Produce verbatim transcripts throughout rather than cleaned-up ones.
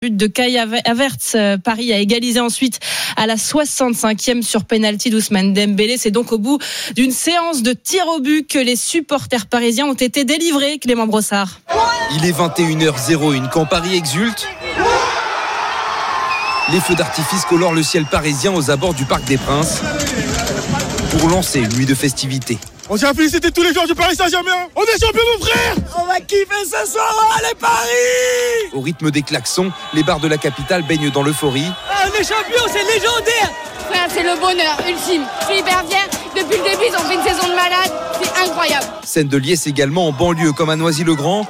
But de Kai Havertz, Paris a égalisé ensuite à la soixante-cinquième sur penalty d'Ousmane Dembélé. C'est donc au bout d'une séance de tir au but que les supporters parisiens ont été délivrés, Clément Brossard. Il est vingt et une heures zéro un quand Paris exulte. Les feux d'artifice colorent le ciel parisien aux abords du Parc des Princes pour lancer une nuit de festivités. On tient à féliciter tous les joueurs du Paris Saint-Germain. On est champions, mon frère. On va kiffer ce soir. Allez, Paris. Au rythme des klaxons, les bars de la capitale baignent dans l'euphorie. Ah, on est champions, c'est légendaire. Frère, c'est le bonheur ultime. Je suis hyper fier. Depuis le début, ils ont fait une saison de malade. C'est incroyable. Scène de liesse également en banlieue comme à Noisy-le-Grand,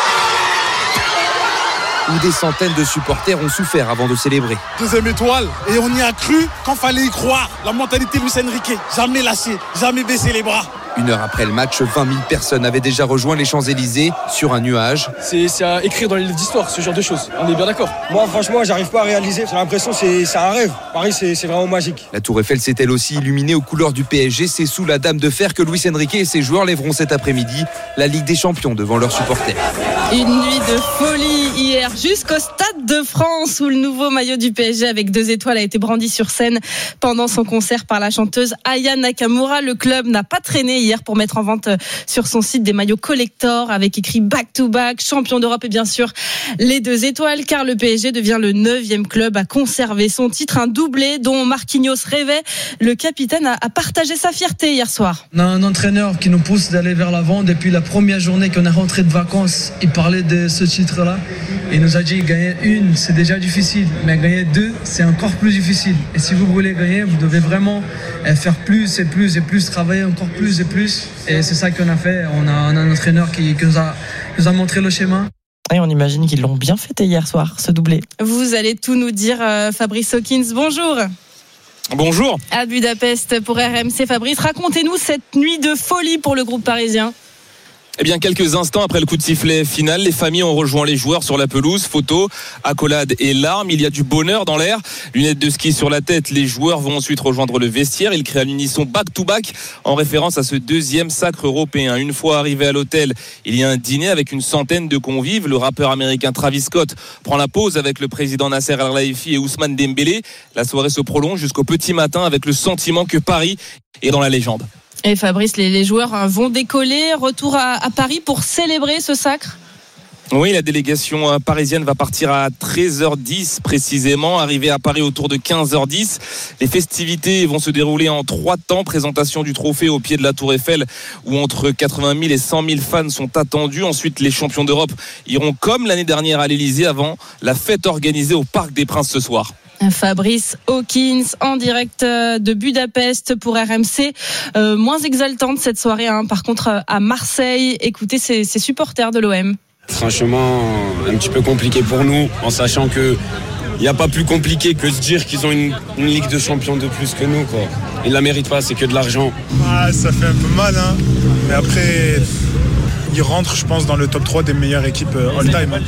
où des centaines de supporters ont souffert avant de célébrer. Deuxième étoile, et on y a cru quand fallait y croire. La mentalité Luis Enrique, jamais lâcher, jamais baisser les bras. Une heure après le match, vingt mille personnes avaient déjà rejoint les Champs-Élysées sur un nuage. C'est, c'est à écrire dans les livres d'histoire, ce genre de choses. On est bien d'accord. Moi, franchement, j'arrive pas à réaliser. J'ai l'impression que c'est, c'est un rêve. Paris, c'est, c'est vraiment magique. La Tour Eiffel s'est elle aussi illuminée aux couleurs du P S G. C'est sous la dame de fer que Luis Enrique et ses joueurs lèveront cet après-midi la Ligue des Champions devant leurs supporters. Une nuit de folie hier jusqu'au Stade de France où le nouveau maillot du P S G avec deux étoiles a été brandi sur scène pendant son concert par la chanteuse Aya Nakamura. Le club n'a pas traîné hier pour mettre en vente sur son site des maillots collector avec écrit back to back, champion d'Europe et bien sûr les deux étoiles, car le P S G devient le neuvième club à conserver son titre, un doublé dont Marquinhos rêvait. Le capitaine a partagé sa fierté hier soir. On a un entraîneur qui nous pousse d'aller vers l'avant. Depuis la première journée qu'on est rentré de vacances, il parlait de ce titre-là. Il nous a dit gagner une, c'est déjà difficile, mais gagner deux, c'est encore plus difficile. Et si vous voulez gagner, vous devez vraiment faire plus et plus et plus, travailler encore plus et plus. Et c'est ça qu'on a fait. On a, on a un entraîneur qui, qui nous, a, nous a montré le schéma. Et on imagine qu'ils l'ont bien fêté hier soir, ce doublé. Vous allez tout nous dire, euh, Fabrice Hawkins. Bonjour. Bonjour. À Budapest pour R M C. Fabrice, racontez-nous cette nuit de folie pour le groupe parisien. Eh bien, quelques instants après le coup de sifflet final, les familles ont rejoint les joueurs sur la pelouse. Photos, accolades et larmes. Il y a du bonheur dans l'air. Lunettes de ski sur la tête. Les joueurs vont ensuite rejoindre le vestiaire. Ils créent à l'unisson back-to-back en référence à ce deuxième sacre européen. Une fois arrivé à l'hôtel, il y a un dîner avec une centaine de convives. Le rappeur américain Travis Scott prend la pause avec le président Nasser Al-Khelaifi et Ousmane Dembélé. La soirée se prolonge jusqu'au petit matin avec le sentiment que Paris est dans la légende. Et Fabrice, les, les joueurs vont décoller, retour à, à Paris pour célébrer ce sacre. Oui, la délégation parisienne va partir à treize heures dix précisément, arriver à Paris autour de quinze heures dix. Les festivités vont se dérouler en trois temps. Présentation du trophée au pied de la Tour Eiffel où entre quatre-vingt mille et cent mille fans sont attendus. Ensuite, les champions d'Europe iront comme l'année dernière à l'Elysée avant la fête organisée au Parc des Princes ce soir. Fabrice Hawkins en direct de Budapest pour R M C. Euh, moins exaltante cette soirée, hein. Par contre à Marseille, écoutez ces, ces supporters de l'O M. Franchement, un petit peu compliqué pour nous, en sachant que il n'y a pas plus compliqué que de se dire qu'ils ont une, une Ligue de Champions de plus que nous, quoi. Ils ne la méritent pas, c'est que de l'argent. Ah, ça fait un peu mal, hein. Mais après, ils rentrent, je pense, dans le top trois des meilleures équipes all-time. Non,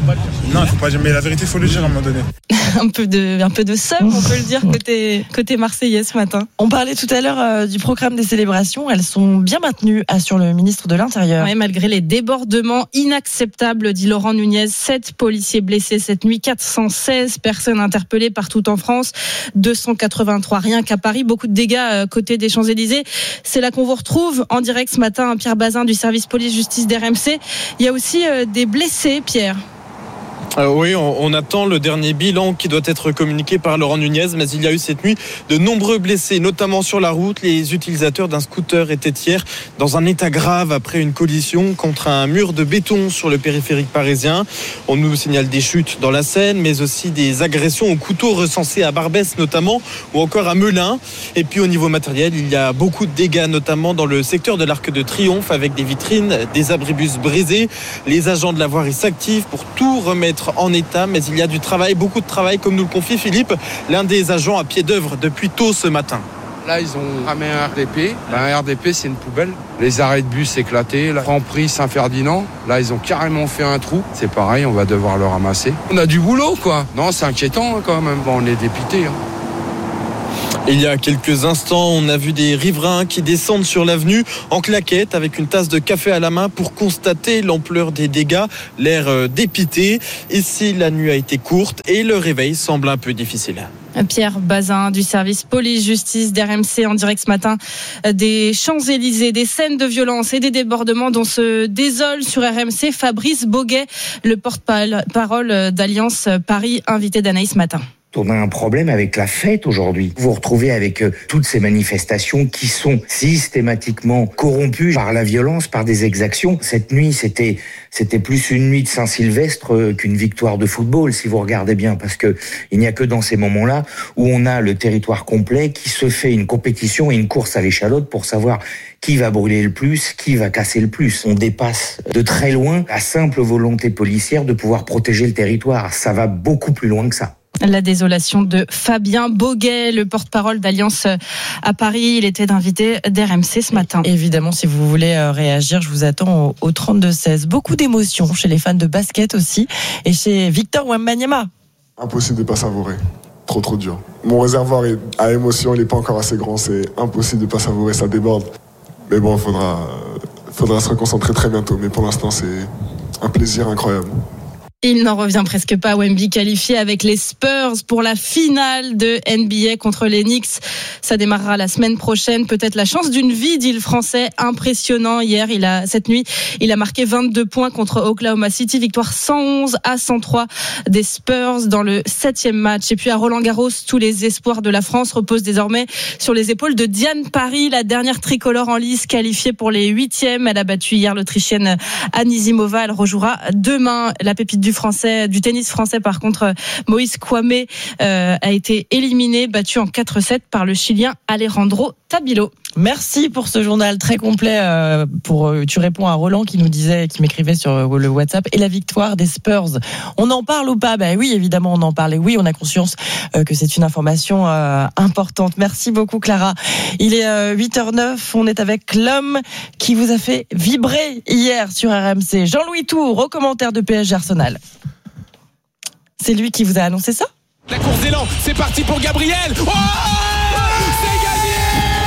il ne faut pas dire, mais la vérité, il faut le dire à un moment donné. un peu de, un peu de seum, on peut le dire, côté, côté marseillais ce matin. On parlait tout à l'heure euh, du programme des célébrations. Elles sont bien maintenues, assure le ministre de l'Intérieur. Oui, malgré les débordements inacceptables, dit Laurent Nunez. Sept policiers blessés cette nuit, quatre cent seize personnes interpellées partout en France, deux cent quatre-vingt-trois rien qu'à Paris. Beaucoup de dégâts euh, côté des Champs-Élysées. C'est là qu'on vous retrouve en direct ce matin, Pierre Bazin du service police-justice d'R M C. Il y a aussi euh, des blessés, Pierre. Euh, oui, on, on attend le dernier bilan qui doit être communiqué par Laurent Nunez, mais il y a eu cette nuit de nombreux blessés, notamment sur la route. Les utilisateurs d'un scooter étaient hier dans un état grave après une collision contre un mur de béton sur le périphérique parisien. On nous signale des chutes dans la Seine, mais aussi des agressions au couteau recensées à Barbès notamment, ou encore à Melun. Et puis au niveau matériel, il y a beaucoup de dégâts, notamment dans le secteur de l'Arc de Triomphe, avec des vitrines, des abribus brisés. Les agents de la voirie s'activent pour tout remettre en état, mais il y a du travail, beaucoup de travail, comme nous le confie Philippe, l'un des agents à pied d'œuvre depuis tôt ce matin. Là, ils ont ramé un R D P. Ben, un R D P, c'est une poubelle. Les arrêts de bus éclatés. La Franprix Saint-Ferdinand, là, ils ont carrément fait un trou. C'est pareil, on va devoir le ramasser. On a du boulot, quoi. Non, c'est inquiétant, hein, quand même. Bon, on est dépité. Hein. Il y a quelques instants, on a vu des riverains qui descendent sur l'avenue en claquette avec une tasse de café à la main pour constater l'ampleur des dégâts, l'air dépité. Ici, la nuit a été courte et le réveil semble un peu difficile. Pierre Bazin du service police-justice d'R M C en direct ce matin des Champs-Élysées, des scènes de violence et des débordements dont se désole sur R M C Fabrice Boguet, le porte-parole d'Alliance Paris, invité d'Anaïs ce matin. On a un problème avec la fête aujourd'hui. Vous vous retrouvez avec euh, toutes ces manifestations qui sont systématiquement corrompues par la violence, par des exactions. Cette nuit, c'était c'était plus une nuit de Saint-Sylvestre euh, qu'une victoire de football, si vous regardez bien, parce que il n'y a que dans ces moments-là où on a le territoire complet qui se fait une compétition et une course à l'échalote pour savoir qui va brûler le plus, qui va casser le plus. On dépasse de très loin la simple volonté policière de pouvoir protéger le territoire. Ça va beaucoup plus loin que ça. La désolation de Fabien Boguet, le porte-parole d'Alliance à Paris. Il était invité d'R M C ce matin. Évidemment, si vous voulez réagir, je vous attends au, au trente-deux seize. Beaucoup d'émotions chez les fans de basket aussi et chez Victor Wembanyama. Impossible de ne pas savourer. Trop, trop dur. Mon réservoir est à émotion, il n'est pas encore assez grand. C'est impossible de ne pas savourer, ça déborde. Mais bon, il faudra, faudra se reconcentrer très bientôt. Mais pour l'instant, c'est un plaisir incroyable. Il n'en revient presque pas. Wemby qualifié avec les Spurs pour la finale de N B A contre les Knicks. Ça démarrera la semaine prochaine. Peut-être la chance d'une vie, dit le Français. Impressionnant hier. Il a, cette nuit, il a marqué vingt-deux points contre Oklahoma City. Victoire cent onze à cent trois des Spurs dans le septième match. Et puis à Roland-Garros, tous les espoirs de la France reposent désormais sur les épaules de Diane Paris, la dernière tricolore en lice qualifiée pour les huitièmes. Elle a battu hier l'Autrichienne Anisimova. Elle rejouera demain. La pépite du français, du tennis français par contre, Moïse Kouamé euh, a été éliminé, battu en quatre sept par le Chilien Alejandro Tabilo. Merci pour ce journal très complet. Euh, pour euh, tu réponds à Roland qui nous disait, qui m'écrivait sur euh, le WhatsApp, et la victoire des Spurs. On en parle ou pas? Ben oui, évidemment, on en parle. Et oui, on a conscience euh, que c'est une information euh, importante. Merci beaucoup, Clara. Il est euh, huit heures neuf. On est avec l'homme qui vous a fait vibrer hier sur R M C. Jean-Louis Tour, au commentaire de P S G Arsenal. C'est lui qui vous a annoncé ça? La course d'élan, c'est parti pour Gabriel. Oh, c'est gagné.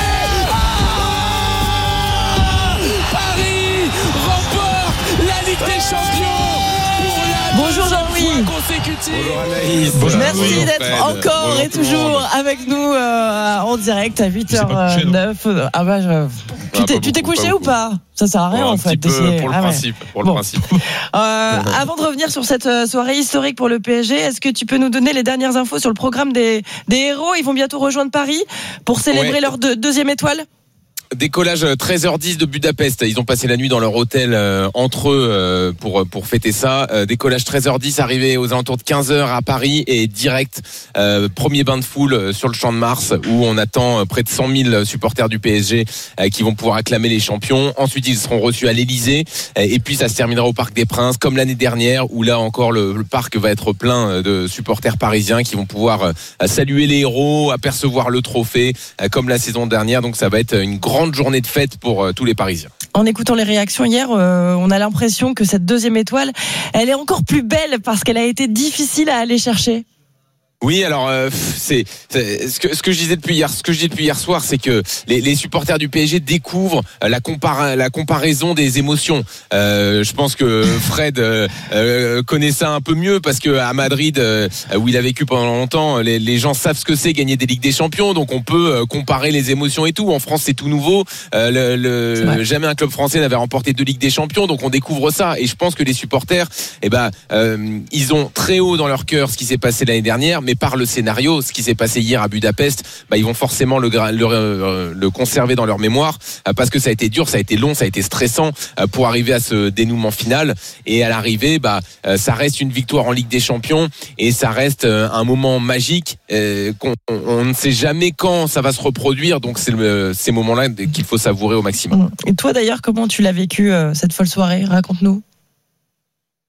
Ah, Paris remporte la Ligue des Champions pour la Bonjour Jean-Louis. Consécutive. Bonjour Anaïs. Bonjour. Merci Bonjour d'être Fred. Encore Bonjour et toujours avec nous euh, en direct à huit heures neuf. Ah bah je... Tu t'es, tu t'es couché ou pas? Ça sert à rien ouais, en fait. Peu pour le ah principe. Ouais. Pour bon. le principe. Euh, avant de revenir sur cette soirée historique pour le P S G, est-ce que tu peux nous donner les dernières infos sur le programme des, des héros? Ils vont bientôt rejoindre Paris pour célébrer ouais. leur de, deuxième étoile. Décollage treize heures dix de Budapest. Ils ont passé la nuit dans leur hôtel euh, entre eux euh, pour pour fêter ça. Euh, décollage treize heures dix, arrivé aux alentours de quinze heures à Paris et direct euh, premier bain de foule sur le Champ de Mars où on attend près de cent mille supporters du P S G euh, qui vont pouvoir acclamer les champions. Ensuite, ils seront reçus à l'Élysée euh, et puis ça se terminera au Parc des Princes comme l'année dernière où là encore le, le parc va être plein de supporters parisiens qui vont pouvoir euh, saluer les héros, apercevoir le trophée euh, comme la saison dernière. Donc ça va être une grande grande journée de fête pour euh, tous les Parisiens. En écoutant les réactions hier, euh, on a l'impression que cette deuxième étoile, elle est encore plus belle parce qu'elle a été difficile à aller chercher. Oui, alors euh, c'est, c'est ce que ce que je disais depuis hier, ce que je dis depuis hier soir, c'est que les, les supporters du P S G découvrent la compara, la comparaison des émotions. Euh, je pense que Fred euh, euh, connaît ça un peu mieux parce que à Madrid, euh, où il a vécu pendant longtemps, les, les gens savent ce que c'est gagner des Ligues des Champions, donc on peut euh, comparer les émotions et tout. En France, c'est tout nouveau. Euh, le, le, jamais un club français n'avait remporté deux Ligues des Champions, donc on découvre ça. Et je pense que les supporters, eh ben, euh, ils ont très haut dans leur cœur ce qui s'est passé l'année dernière. Mais par le scénario, ce qui s'est passé hier à Budapest, bah, ils vont forcément le, le, le conserver dans leur mémoire parce que ça a été dur, ça a été long, ça a été stressant pour arriver à ce dénouement final. Et à l'arrivée, bah, ça reste une victoire en Ligue des Champions et ça reste un moment magique euh, qu'on on ne sait jamais quand ça va se reproduire. Donc c'est le, ces moments-là qu'il faut savourer au maximum. Et toi d'ailleurs, comment tu l'as vécu cette folle soirée? Raconte-nous.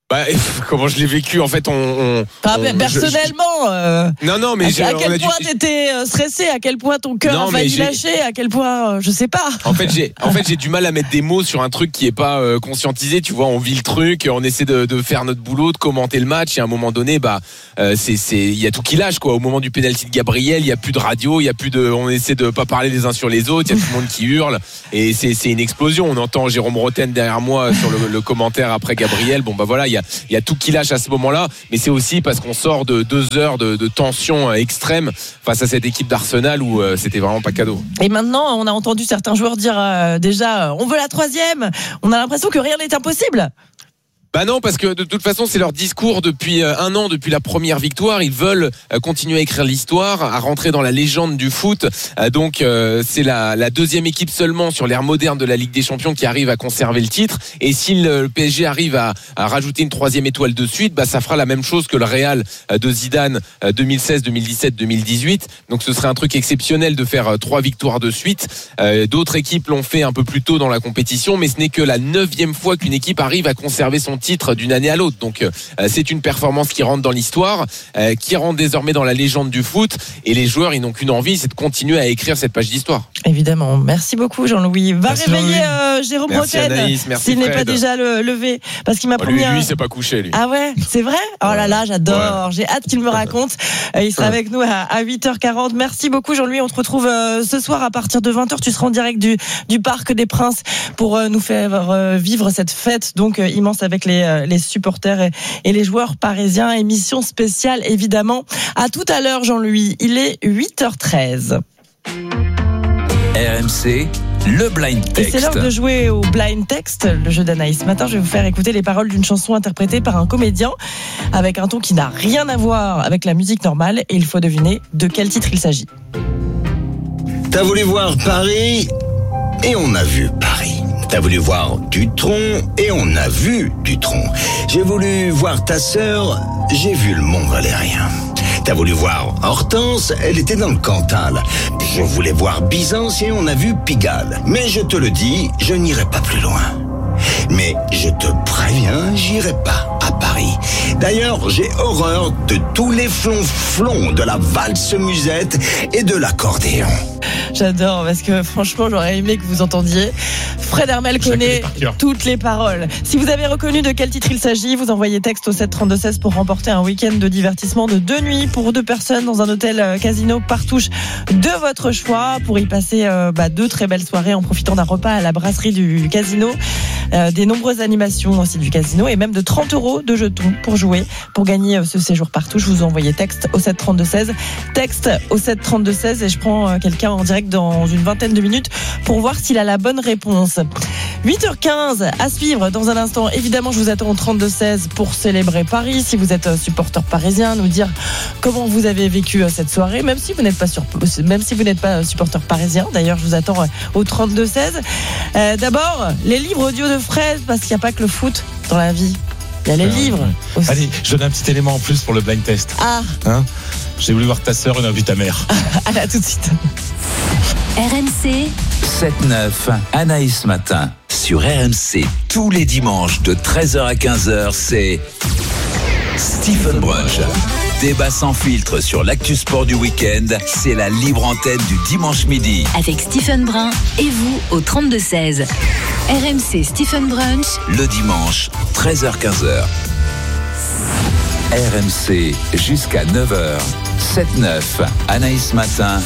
Bah, comment je l'ai vécu, en fait, on. on, Enfin, on personnellement. je, je... Euh, non, non, mais à, j'ai, à quel on a point dû... t'étais stressé, à quel point ton cœur a failli lâcher, à quel point, euh, je sais pas. En fait, j'ai, en fait, j'ai du mal à mettre des mots sur un truc qui est pas euh, conscientisé. Tu vois, on vit le truc, on essaie de, de faire notre boulot, de commenter le match, et à un moment donné, bah, euh, c'est, c'est, il y a tout qui lâche, quoi. Au moment du penalty de Gabriel, il y a plus de radio, il y a plus de, on essaie de pas parler les uns sur les autres, il y a tout le monde qui hurle, et c'est, c'est une explosion. On entend Jérôme Roten derrière moi sur le, le commentaire après Gabriel. Bon, bah voilà, il y a, il y a tout qui lâche à ce moment-là, mais c'est aussi parce qu'on sort de deux heures de, de tension extrême face à cette équipe d'Arsenal où euh, c'était vraiment pas cadeau. Et maintenant, on a entendu certains joueurs dire euh, déjà, on veut la troisième. On a l'impression que rien n'est impossible. Bah non, parce que de toute façon, c'est leur discours depuis un an, depuis la première victoire. Ils veulent continuer à écrire l'histoire, à rentrer dans la légende du foot. Donc, c'est la, la deuxième équipe seulement sur l'ère moderne de la Ligue des Champions qui arrive à conserver le titre. Et si le P S G arrive à, à rajouter une troisième étoile de suite, bah ça fera la même chose que le Real de Zidane deux mille seize, deux mille dix-sept, deux mille dix-huit. Donc, ce serait un truc exceptionnel de faire trois victoires de suite. D'autres équipes l'ont fait un peu plus tôt dans la compétition, mais ce n'est que la neuvième fois qu'une équipe arrive à conserver son titre d'une année à l'autre. Donc euh, c'est une performance qui rentre dans l'histoire, euh, qui rentre désormais dans la légende du foot, et les joueurs, ils n'ont qu'une envie, c'est de continuer à écrire cette page d'histoire. Évidemment. Merci beaucoup Jean-Louis. Va merci réveiller euh, Jérôme Roten s'il n'est pas déjà le, levé, parce qu'il m'a oh, promis. Lui, un... lui c'est pas couché lui. Ah ouais, c'est vrai. Oh là là, j'adore. Ouais. J'ai hâte qu'il me raconte. Euh, il sera ouais. avec nous à, à huit heures quarante. Merci beaucoup Jean-Louis. On te retrouve euh, ce soir à partir de vingt heures. Tu seras en direct du, du Parc des Princes pour euh, nous faire euh, vivre cette fête donc euh, immense avec les, euh, les supporters et, et les joueurs parisiens. Émission spéciale évidemment. À tout à l'heure Jean-Louis. Il est huit heures treize. R M C, le blind text. Et c'est l'heure de jouer au blind text, le jeu d'Anaïs. Ce matin, je vais vous faire écouter les paroles d'une chanson interprétée par un comédien avec un ton qui n'a rien à voir avec la musique normale, et il faut deviner de quel titre il s'agit. T'as voulu voir Paris et on a vu Paris. T'as voulu voir Dutronc et on a vu Dutronc. J'ai voulu voir ta sœur, j'ai vu le Mont Valérien. T'as voulu voir Hortense, elle était dans le Cantal. Je voulais voir Byzance et on a vu Pigalle. Mais je te le dis, je n'irai pas plus loin. Mais je te préviens, j'irai pas à Paris. D'ailleurs, j'ai horreur de tous les flonflons, de la valse musette et de l'accordéon. J'adore, parce que franchement, j'aurais aimé que vous entendiez. Fred Hermel connaît toutes les paroles. Si vous avez reconnu de quel titre il s'agit, vous envoyez texte au sept trente-deux seize pour remporter un week-end de divertissement de deux nuits pour deux personnes dans un hôtel casino Partouche de votre choix, pour y passer euh, bah, deux très belles soirées en profitant d'un repas à la brasserie du casino, euh, des nombreuses animations aussi du casino, et même de trente euros de jetons pour jouer. Pour gagner ce séjour Partouche, vous envoyez texte au sept trente-deux seize, texte au sept trente-deux seize, et je prends quelqu'un en direct dans une vingtaine de minutes pour voir s'il a la bonne réponse. huit heures quinze à suivre dans un instant. Évidemment, je vous attends au trente-deux seize pour célébrer Paris. Si vous êtes supporter parisien, nous dire comment vous avez vécu cette soirée, même si vous n'êtes pas sur, même si vous n'êtes pas supporter parisien. D'ailleurs, je vous attends au trente-deux seize. Euh, d'abord, les livres audio de Fred, parce qu'il n'y a pas que le foot dans la vie. Il y a les ouais, livres. Ouais. Allez, je donne un petit élément en plus pour le blind test. Ah. Hein ? J'ai voulu voir ta sœur et on a vu ta mère. Allez, à tout de suite. R M C sept neuf, Anaïs Matin. Sur R M C, tous les dimanches de treize heures à quinze heures, c'est Stephen Brunch. Débat sans filtre sur l'actu sport du week-end, c'est la libre antenne du dimanche midi. Avec Stephen Brun et vous au trente-deux seize. R M C Stephen Brunch. Le dimanche, treize heures à quinze heures. R M C jusqu'à neuf heures. sept neuf, Anaïs Matin.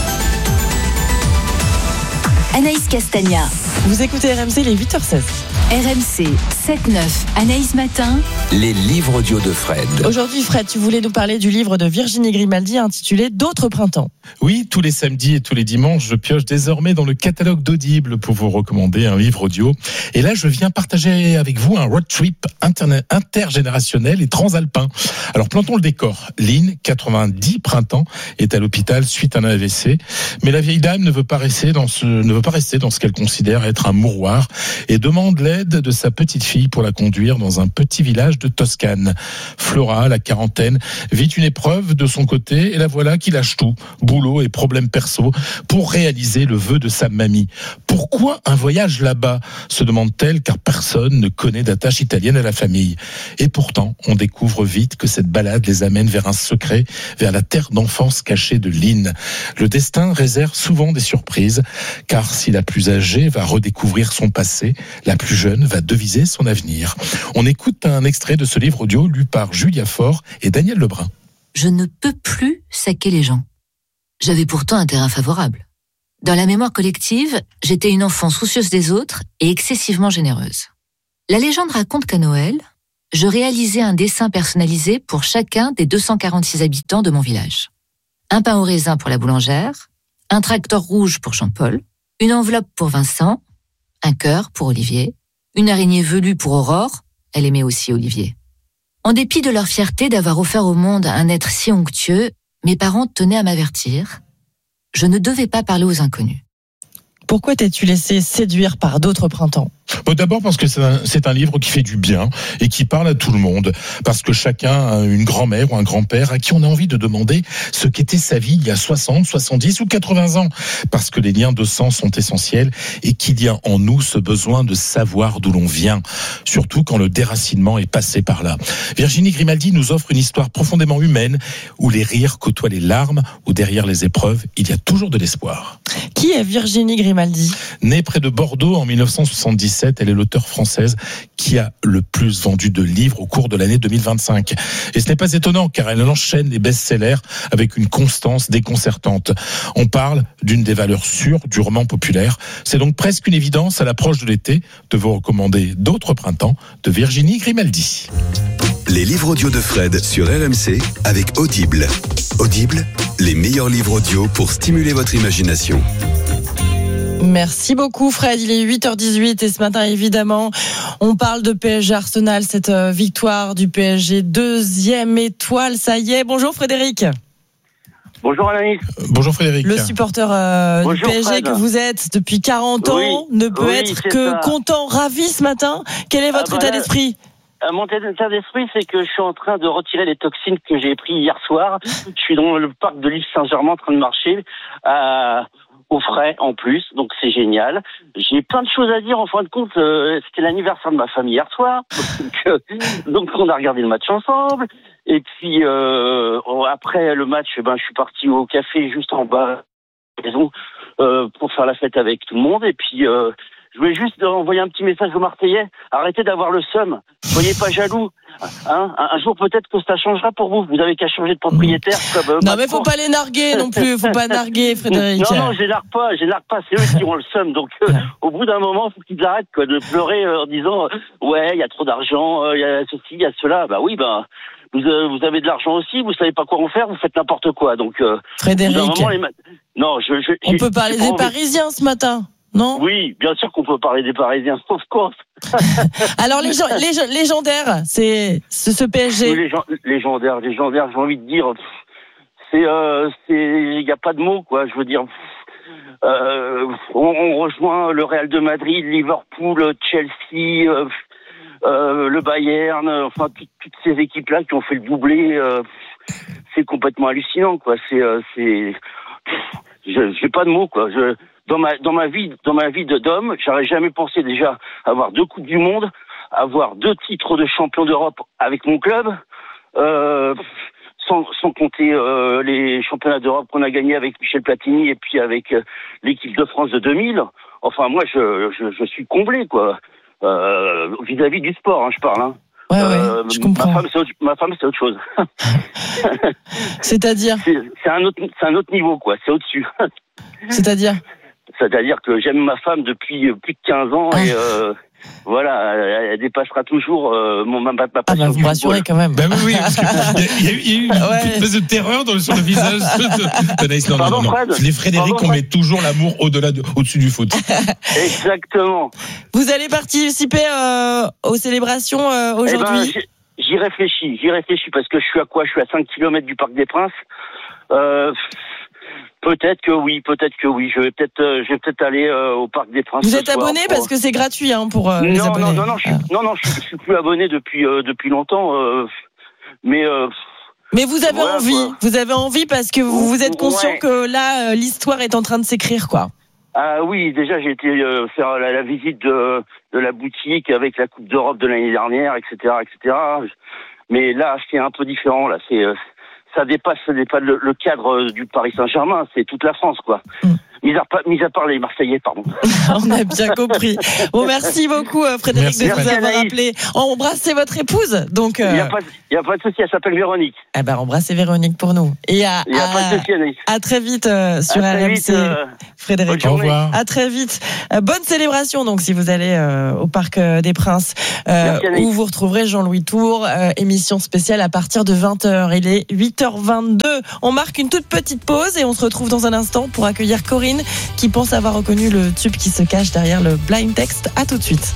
Anaïs Castagna. Vous écoutez R M C, les huit heures seize. R M C sept neuf, Anaïs Matin. Les livres audio de Fred. Aujourd'hui, Fred, tu voulais nous parler du livre de Virginie Grimaldi intitulé D'autres printemps. Oui, tous les samedis et tous les dimanches, je pioche désormais dans le catalogue d'Audible pour vous recommander un livre audio. Et là, je viens partager avec vous un road trip interne- intergénérationnel et transalpin. Alors, plantons le décor. Lynn, quatre-vingt-dix printemps, est à l'hôpital suite à un A V C. Mais la vieille dame ne veut pas rester dans ce, ne veut pas rester dans ce qu'elle considère être un mouroir et demande l'aide l'aide de sa petite fille pour la conduire dans un petit village de Toscane. Flora, la quarantaine, vit une épreuve de son côté et la voilà qui lâche tout, boulot et problèmes perso, pour réaliser le vœu de sa mamie. Pourquoi un voyage là-bas, se demande-t-elle, car personne ne connaît d'attache italienne à la famille. Et pourtant, on découvre vite que cette balade les amène vers un secret, vers la terre d'enfance cachée de Lynn. Le destin réserve souvent des surprises, car si la plus âgée va redécouvrir son passé, la plus jeune va deviser son avenir. On écoute un extrait de ce livre audio lu par Julia Faure et Daniel Lebrun. Je ne peux plus saquer les gens. J'avais pourtant un terrain favorable. Dans la mémoire collective, j'étais une enfant soucieuse des autres et excessivement généreuse. La légende raconte qu'à Noël, je réalisais un dessin personnalisé pour chacun des deux cent quarante-six habitants de mon village. Un pain au raisin pour la boulangère, un tracteur rouge pour Jean-Paul, une enveloppe pour Vincent, un cœur pour Olivier, une araignée velue pour Aurore, elle aimait aussi Olivier. En dépit de leur fierté d'avoir offert au monde un être si onctueux, mes parents tenaient à m'avertir. Je ne devais pas parler aux inconnus. Pourquoi t'es-tu laissé séduire par d'autres printemps ? Bon, d'abord parce que c'est un, c'est un livre qui fait du bien et qui parle à tout le monde. Parce que chacun a une grand-mère ou un grand-père à qui on a envie de demander ce qu'était sa vie il y a soixante, soixante-dix ou quatre-vingts ans. Parce que les liens de sang sont essentiels et qu'il y a en nous ce besoin de savoir d'où l'on vient. Surtout quand le déracinement est passé par là. Virginie Grimaldi nous offre une histoire profondément humaine où les rires côtoient les larmes, où derrière les épreuves, il y a toujours de l'espoir. Qui est Virginie Grimaldi ? Née près de Bordeaux en dix-neuf cent soixante-dix-sept, elle est l'auteure française qui a le plus vendu de livres au cours de l'année deux mille vingt-cinq. Et ce n'est pas étonnant car elle enchaîne les best-sellers avec une constance déconcertante. On parle d'une des valeurs sûres du roman populaire. C'est donc presque une évidence à l'approche de l'été de vous recommander D'autres printemps de Virginie Grimaldi. Les livres audio de Fred sur R M C avec Audible. Audible, les meilleurs livres audio pour stimuler votre imagination. Merci beaucoup Fred, il est huit heures dix-huit et ce matin évidemment on parle de P S G Arsenal, cette victoire du P S G, deuxième étoile, ça y est. Bonjour Frédéric. Bonjour Anaïs. Bonjour Frédéric. Le supporter euh, Bonjour du P S G Fred. Que vous êtes depuis quarante ans Oui, ne peut oui, être c'est que ça. content, ravi ce matin. Quel est votre Ah bah état là, d'esprit ? Euh, Mon état d'esprit, c'est que je suis en train de retirer les toxines que j'ai pris hier soir. Je suis dans le parc de l'île Saint-Germain en train de marcher euh, au frais en plus, donc c'est génial. J'ai plein de choses à dire en fin de compte. Euh, c'était l'anniversaire de ma famille hier soir, donc, euh, donc on a regardé le match ensemble. Et puis euh, après le match, ben, je suis parti au café juste en bas de la maison euh, pour faire la fête avec tout le monde. Et puis euh, je voulais juste envoyer un petit message aux Marseillais. Arrêtez d'avoir le seum. Soyez pas jaloux. Hein, un, un jour peut-être que ça changera pour vous. Vous avez qu'à changer de propriétaire. Comme, euh, Non mais faut pas les narguer non plus, faut pas narguer Frédéric. Non non, je les nargue pas, je les nargue pas. C'est eux qui ont le seum. Donc euh, au bout d'un moment, faut qu'ils arrêtent quoi, de pleurer euh, en disant euh, ouais, il y a trop d'argent, il euh, y a ceci, il y a cela. Bah oui, bah vous, euh, vous avez de l'argent aussi, vous savez pas quoi en faire, vous faites n'importe quoi. Donc euh, Frédéric. au bout d'un moment, les ma- non, je, je On j'ai- peut parler j'ai pas des envie. Parisiens ce matin, non ? Oui, bien sûr qu'on peut parler des Parisiens, of course. Alors les gens, les gens- légendaires, c'est ce, ce P S G. Oui, légend- légendaire, légendaire, j'ai envie de dire, pff, c'est, euh, c'est, il n'y a pas de mots, quoi. Je veux dire, pff, euh, on, on rejoint le Real de Madrid, Liverpool, Chelsea, euh, euh, le Bayern, euh, enfin toutes, toutes ces équipes-là qui ont fait le doublé. Euh, c'est complètement hallucinant, quoi. C'est, euh, c'est, pff, je, j'ai pas de mots, quoi. Je, dans ma, dans ma vie, dans ma vie de d'homme, j'aurais jamais pensé déjà avoir deux coupes du monde, avoir deux titres de champion d'Europe avec mon club, euh, sans, sans compter euh, les championnats d'Europe qu'on a gagnés avec Michel Platini et puis avec euh, l'équipe de France de deux mille. Enfin, moi, je, je, je suis comblé, quoi. Euh, vis-à-vis du sport, hein, je parle. Hein. Ouais, Euh, ouais, je comprends. Ma femme, c'est autre, ma femme, c'est autre chose. C'est-à-dire c'est, c'est un autre, c'est un autre niveau, quoi. C'est au-dessus. C'est-à-dire C'est-à-dire que j'aime ma femme depuis plus de quinze ans et euh, voilà, elle, elle dépassera toujours euh, mon, ma, ma passion. Ah bah vous me rassurez quand même. Ben oui, oui, parce qu'il y, a- il y a eu- il y a eu une Ouais. petite espèce de terreur dans le, sur le visage de d'Anaïs. Non, non, Pardon, non, non. Fred Les Frédéric, Pardon, on Fred met toujours l'amour au-delà de, au-dessus du foot. Exactement. Vous allez participer euh, aux célébrations euh, Eh ben, aujourd'hui j'y- j'y réfléchis, j'y réfléchis parce que je suis à quoi? Je suis à cinq kilomètres du Parc des Princes. Euh, Peut-être que oui, peut-être que oui. Je vais peut-être, euh, je vais peut-être aller euh, au Parc des Princes. Vous êtes soir abonné pour... parce que c'est gratuit hein, pour euh, les non, abonnés. Non, non, non, je suis, non, non, je suis, je suis plus abonné depuis euh, depuis longtemps. Euh, mais euh, mais vous avez voilà, envie, quoi. vous avez envie parce que vous, vous êtes conscient ouais. que là euh, l'histoire est en train de s'écrire quoi. Ah oui, déjà j'ai été euh, faire la, la visite de de la boutique avec la Coupe d'Europe de l'année dernière, et cetera, et cetera. Mais là, c'est un peu différent. Là, c'est euh, ça dépasse, ça dépasse le, le cadre du Paris Saint-Germain. C'est toute la France, quoi. Mm. Mis à, mis à part les Marseillais, pardon. On a bien compris. Bon, merci beaucoup, Frédéric, merci, de vous avoir Anaïs. appelé. Embrassez votre épouse. Donc, il euh... n'y a, a pas de souci, elle s'appelle Véronique. Eh ben, embrassez Véronique pour nous. Et à, il n'y a à, pas de souci, Anaïs. À très vite euh, sur à R M C. Vite, euh, Frédéric, au revoir. À très vite. Euh, bonne célébration, donc, si vous allez euh, au Parc euh, des Princes, euh, où vous retrouverez Jean-Louis Tour, euh, émission spéciale à partir de vingt heures. Il est huit heures vingt-deux. On marque une toute petite pause et on se retrouve dans un instant pour accueillir Corinne, qui pense avoir reconnu le tube qui se cache derrière le blind text. À tout de suite.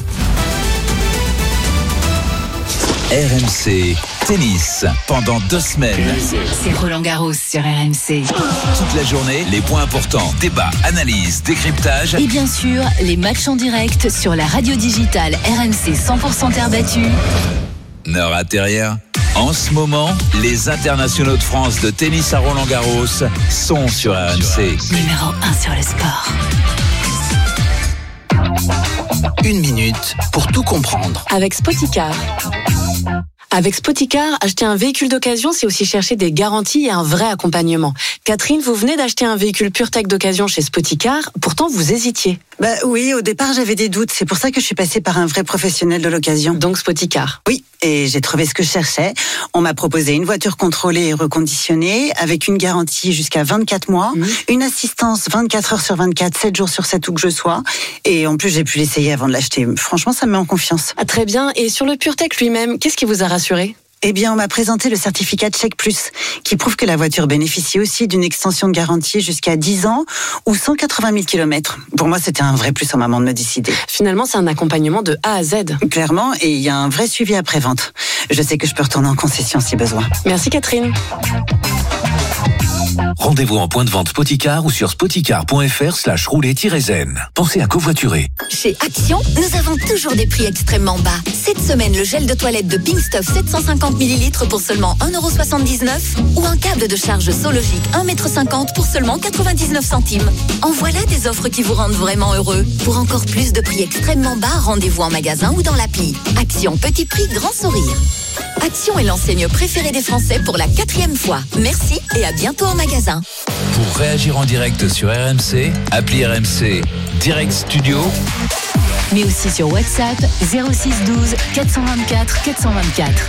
R M C Tennis pendant deux semaines. C'est Roland Garros sur R M C. Toute la journée, les points importants, débats, analyses, décryptage. Et bien sûr, les matchs en direct sur la radio digitale R M C cent pour cent terre battue. Ne ratez rien. En ce moment, les internationaux de France de tennis à Roland-Garros sont sur R M C. Numéro un sur le sport. Une minute pour tout comprendre. Avec Spoticar. Avec Spoticar, acheter un véhicule d'occasion, c'est aussi chercher des garanties et un vrai accompagnement. Catherine, vous venez d'acheter un véhicule PureTech d'occasion chez Spoticar, pourtant vous hésitiez. Bah oui, au départ j'avais des doutes, c'est pour ça que je suis passée par un vrai professionnel de l'occasion. Donc Spoticar. Oui, et j'ai trouvé ce que je cherchais. On m'a proposé une voiture contrôlée et reconditionnée, avec une garantie jusqu'à vingt-quatre mois, mmh. une assistance vingt-quatre heures sur vingt-quatre, sept jours sur sept où que je sois, et en plus j'ai pu l'essayer avant de l'acheter. Franchement, ça me met en confiance. Ah, très bien, et sur le PureTech lui-même, qu'est-ce qui vous a rassuré ? Eh bien, on m'a présenté le certificat Check Plus, qui prouve que la voiture bénéficie aussi d'une extension de garantie jusqu'à dix ans ou cent quatre-vingt mille kilomètres. Pour moi, c'était un vrai plus au moment de me décider. Finalement, c'est un accompagnement de A à Z. Clairement, et il y a un vrai suivi après-vente. Je sais que je peux retourner en concession si besoin. Merci Catherine. Rendez-vous en point de vente Spoticar ou sur spoticar.fr slash rouler-zen. Pensez à covoiturer. Chez Action, nous avons toujours des prix extrêmement bas. Cette semaine, le gel de toilette de Pink Stuff sept cent cinquante millilitres pour seulement un euro soixante-dix-neuf ou un câble de charge Sologic un mètre cinquante pour seulement quatre-vingt-dix-neuf centimes. En voilà des offres qui vous rendent vraiment heureux. Pour encore plus de prix extrêmement bas, rendez-vous en magasin ou dans l'appli. Action, petit prix, grand sourire. Action est l'enseigne préférée des Français pour la quatrième fois. Merci et à bientôt en magasin. Pour réagir en direct sur R M C, appli R M C Direct Studio. Mais aussi sur WhatsApp zéro six douze quatre cent vingt-quatre quatre cent vingt-quatre.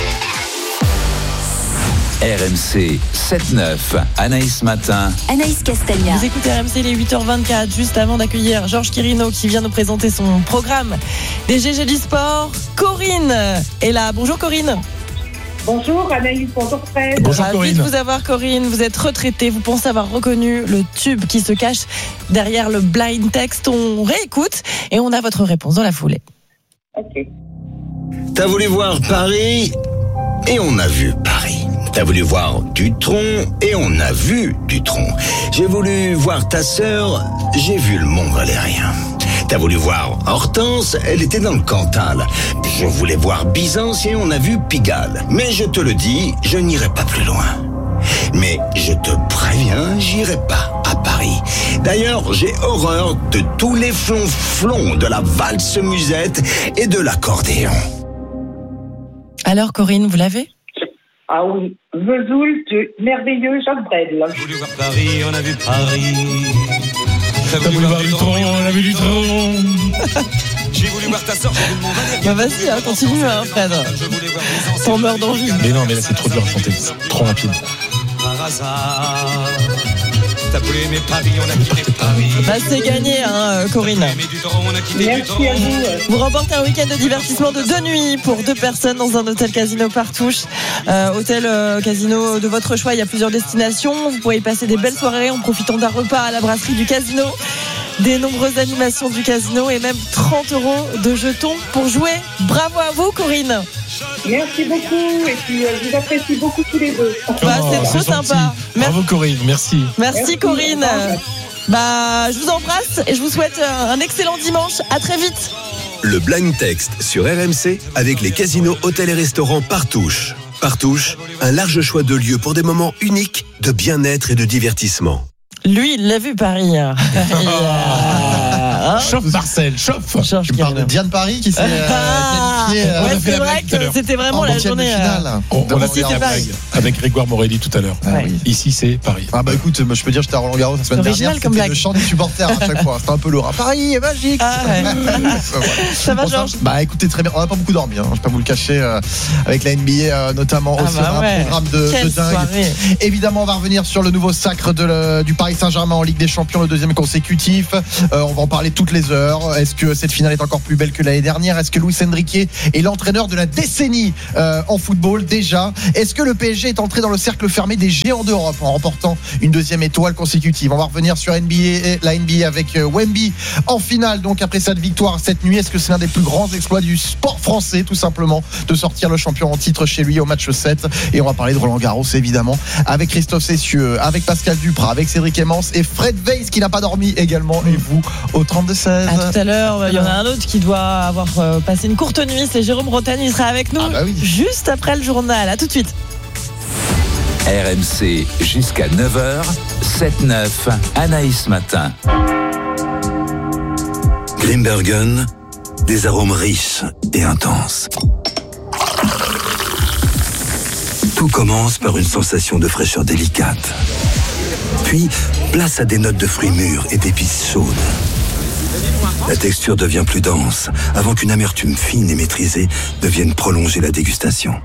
R M C sept neuf, Anaïs Matin. Anaïs Castagna. Vous écoutez R M C, les huit heures vingt-quatre, juste avant d'accueillir Georges Quirino qui vient nous présenter son programme des G G du sport. Corinne est là. Bonjour Corinne. Bonjour Anaïs, bonjour Fred. Bonjour Corinne. Ravi de vous avoir Corinne, vous êtes retraitée, vous pensez avoir reconnu le tube qui se cache derrière le blind text. On réécoute et on a votre réponse dans la foulée. Ok. T'as voulu voir Paris et on a vu Paris. T'as voulu voir Dutronc et on a vu Dutronc. J'ai voulu voir ta sœur, j'ai vu le Mont Valérien. T'as voulu voir Hortense, elle était dans le Cantal. Je voulais voir Byzance et on a vu Pigalle. Mais je te le dis, je n'irai pas plus loin. Mais je te préviens, j'irai pas à Paris. D'ailleurs, j'ai horreur de tous les flonflons de la valse musette et de l'accordéon. Alors Corinne, vous l'avez ? Ah oui, Vesoul de merveilleux Jacques Brel. On a voulu voir Paris, on a vu Paris. T'as voulu voir du tronc, on a vu du tronc. J'ai voulu voir ta sœur, j'ai vu le Mont Valérien. Bah vas-y, hein, continue, hein, Fred. T'en meurs d'envie. Mais non, mais là c'est trop dur à chanter, c'est trop rapide. Par hasard. T'as voulu aimer Paris, on a quitté Paris. Bah c'est gagné, hein, Corinne. Merci à vous. Vous remportez un week-end de divertissement de deux nuits pour deux personnes dans un hôtel casino Partouche. Euh, hôtel euh, casino de votre choix, il y a plusieurs destinations. Vous pourrez y passer des belles soirées en profitant d'un repas à la brasserie du casino. des nombreuses animations du casino et même trente euros de jetons pour jouer. Bravo à vous, Corinne. Merci beaucoup et puis euh, je vous apprécie beaucoup tous les deux. Bah, c'est Oh, trop c'est sympa. gentil. Bravo Corinne, merci. Merci, Merci. Corinne. Bah, je vous embrasse et je vous souhaite un excellent dimanche. À très vite. Le blind text sur R M C avec les casinos, hôtels et restaurants Partouche. Partouche, un large choix de lieux pour des moments uniques de bien-être et de divertissement. Lui, il l'a vu Paris. Paris euh, Chauffe Marcel, chauffe. Chauffe, Tu parles de Diane Paris qui s'est euh, Ah, qualifiée euh, ouais, on a fait c'est la vrai blague tout à que l'heure. c'était vraiment en la huitième de journée. finale. euh, On, on a Ici, fait c'est la Paris. blague avec Grégoire Morelli tout à l'heure. Ah oui. Ici, c'est Paris. Ah bah écoute, moi, je peux dire j'étais à Roland Garros la semaine C'est original dernière, comme c'était blague. le chant des supporters à chaque fois. C'était un peu lourd. Ah, Paris est magique. Ah ouais. Voilà. Ça va, Bon, Georges? Bah écoutez, très bien. On n'a pas beaucoup dormi, hein. Je vais pas vous le cacher, euh, avec la N B A euh, notamment. Ah Aussi, bah on a ouais. un programme de, Quelle de dingue. soirée. Évidemment, on va revenir sur le nouveau sacre de le- du Paris Saint-Germain en Ligue des Champions, le deuxième consécutif. Euh, on va en parler toutes les heures. Est-ce que cette finale est encore plus belle que l'année dernière? Est-ce que Luis Enrique est l'entraîneur de la décennie euh, en football déjà? Est-ce que le P S G est entré dans le cercle fermé des géants d'Europe en remportant une deuxième étoile consécutive? On va revenir sur N B A, la N B A avec euh, Wemby en finale. Donc après cette victoire cette nuit, est-ce que c'est l'un des plus grands exploits du sport français, tout simplement, de sortir le champion en titre chez lui au match sept? Et on va parler de Roland Garros évidemment avec Christophe Cessieux, avec Pascal Duprat, avec Cédric Emmens et Fred Weiss qui n'a pas dormi également, et vous au trente-deux seize. À tout à l'heure, il y en a un autre qui doit avoir euh, passé une courte nuit, c'est Jérôme Bretagne, il sera avec nous Ah bah oui. juste après le journal. À tout de suite. R M C jusqu'à neuf heures, sept neuf, Anaïs Matin. Grimbergen, des arômes riches et intenses. Tout commence par une sensation de fraîcheur délicate. Puis, place à des notes de fruits mûrs et d'épices chaudes. La texture devient plus dense, avant qu'une amertume fine et maîtrisée ne vienne prolonger la dégustation.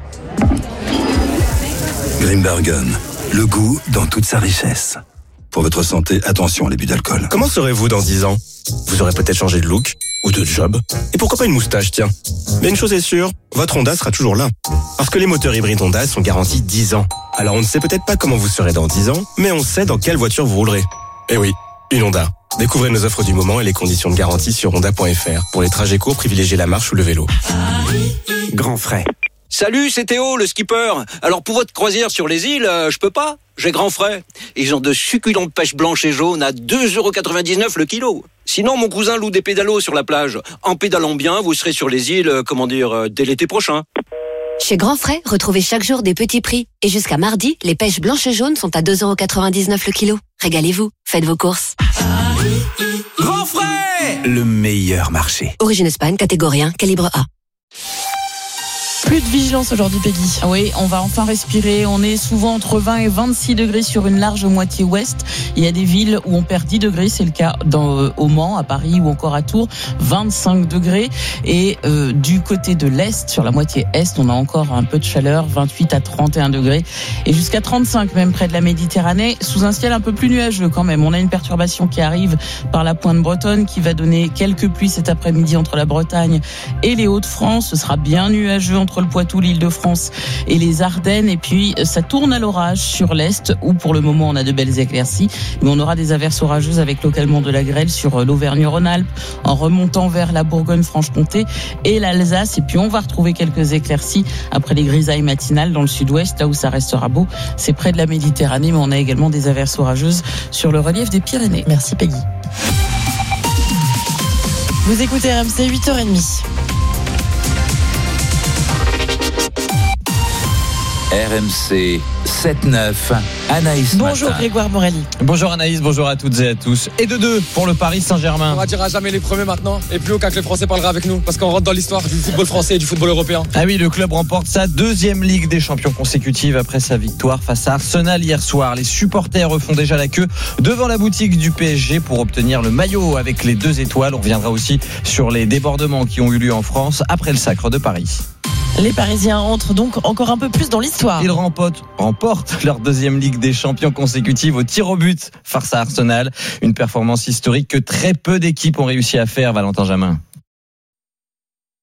Grimbergen, le goût dans toute sa richesse. Pour votre santé, attention à l'abus d'alcool. Comment serez-vous dans dix ans? Vous aurez peut-être changé de look ou de job. Et pourquoi pas une moustache, tiens. Mais une chose est sûre, votre Honda sera toujours là. Parce que les moteurs hybrides Honda sont garantis dix ans. Alors on ne sait peut-être pas comment vous serez dans dix ans, mais on sait dans quelle voiture vous roulerez. Eh oui, une Honda. Découvrez nos offres du moment et les conditions de garantie sur honda point f r. Pour les trajets courts, privilégiez la marche ou le vélo. Grand frais. Salut, c'est Théo, le skipper. Alors pour votre croisière sur les îles, euh, je peux pas. J'ai grand frais. Ils ont de succulentes pêches blanches et jaunes à deux euros quatre-vingt-dix-neuf le kilo. Sinon, mon cousin loue des pédalos sur la plage. En pédalant bien, vous serez sur les îles, euh, comment dire, euh, dès l'été prochain. Chez Grand Frais, retrouvez chaque jour des petits prix. Et jusqu'à mardi, les pêches blanches et jaunes sont à deux euros quatre-vingt-dix-neuf le kilo. Régalez-vous, faites vos courses. Grand frais! Le meilleur marché. Origine Espagne, catégorie un, calibre A. Plus de vigilance aujourd'hui, Peggy. Oui, on va enfin respirer. On est souvent entre vingt et vingt-six degrés sur une large moitié ouest. Il y a des villes où on perd dix degrés. C'est le cas dans, euh, au Mans, à Paris ou encore à Tours. vingt-cinq degrés. Et euh, du côté de l'est, sur la moitié est, on a encore un peu de chaleur. vingt-huit à trente et un degrés. Et jusqu'à trente-cinq même près de la Méditerranée. Sous un ciel un peu plus nuageux quand même. On a une perturbation qui arrive par la pointe bretonne qui va donner quelques pluies cet après-midi entre la Bretagne et les Hauts-de-France. Ce sera bien nuageux entre le Poitou, l'Île-de-France et les Ardennes. Et puis, ça tourne à l'orage sur l'Est, où pour le moment, on a de belles éclaircies. Mais on aura des averses orageuses avec localement de la grêle sur l'Auvergne-Rhône-Alpes, en remontant vers la Bourgogne-Franche-Comté et l'Alsace. Et puis, on va retrouver quelques éclaircies après les grisailles matinales dans le sud-ouest, là où ça restera beau. C'est près de la Méditerranée, mais on a également des averses orageuses sur le relief des Pyrénées. Merci, Peggy. Vous écoutez R M C, huit heures trente. R M C sept neuf, Anaïs Bonjour Matin. Grégoire Morelli. Bonjour Anaïs, bonjour à toutes et à tous. Et de deux pour le Paris Saint-Germain. On va dire à jamais les premiers maintenant, et plus haut qu'un que les Français parlera avec nous, parce qu'on rentre dans l'histoire du football français et du football européen. Ah oui, le club remporte sa deuxième Ligue des Champions consécutive après sa victoire face à Arsenal hier soir. Les supporters font déjà la queue devant la boutique du P S G pour obtenir le maillot avec les deux étoiles. On reviendra aussi sur les débordements qui ont eu lieu en France après le sacre de Paris. Les Parisiens entrent donc encore un peu plus dans l'histoire. Ils remportent, remportent leur deuxième Ligue des Champions consécutive au tir au but face à Arsenal. Une performance historique que très peu d'équipes ont réussi à faire, Valentin Jamin.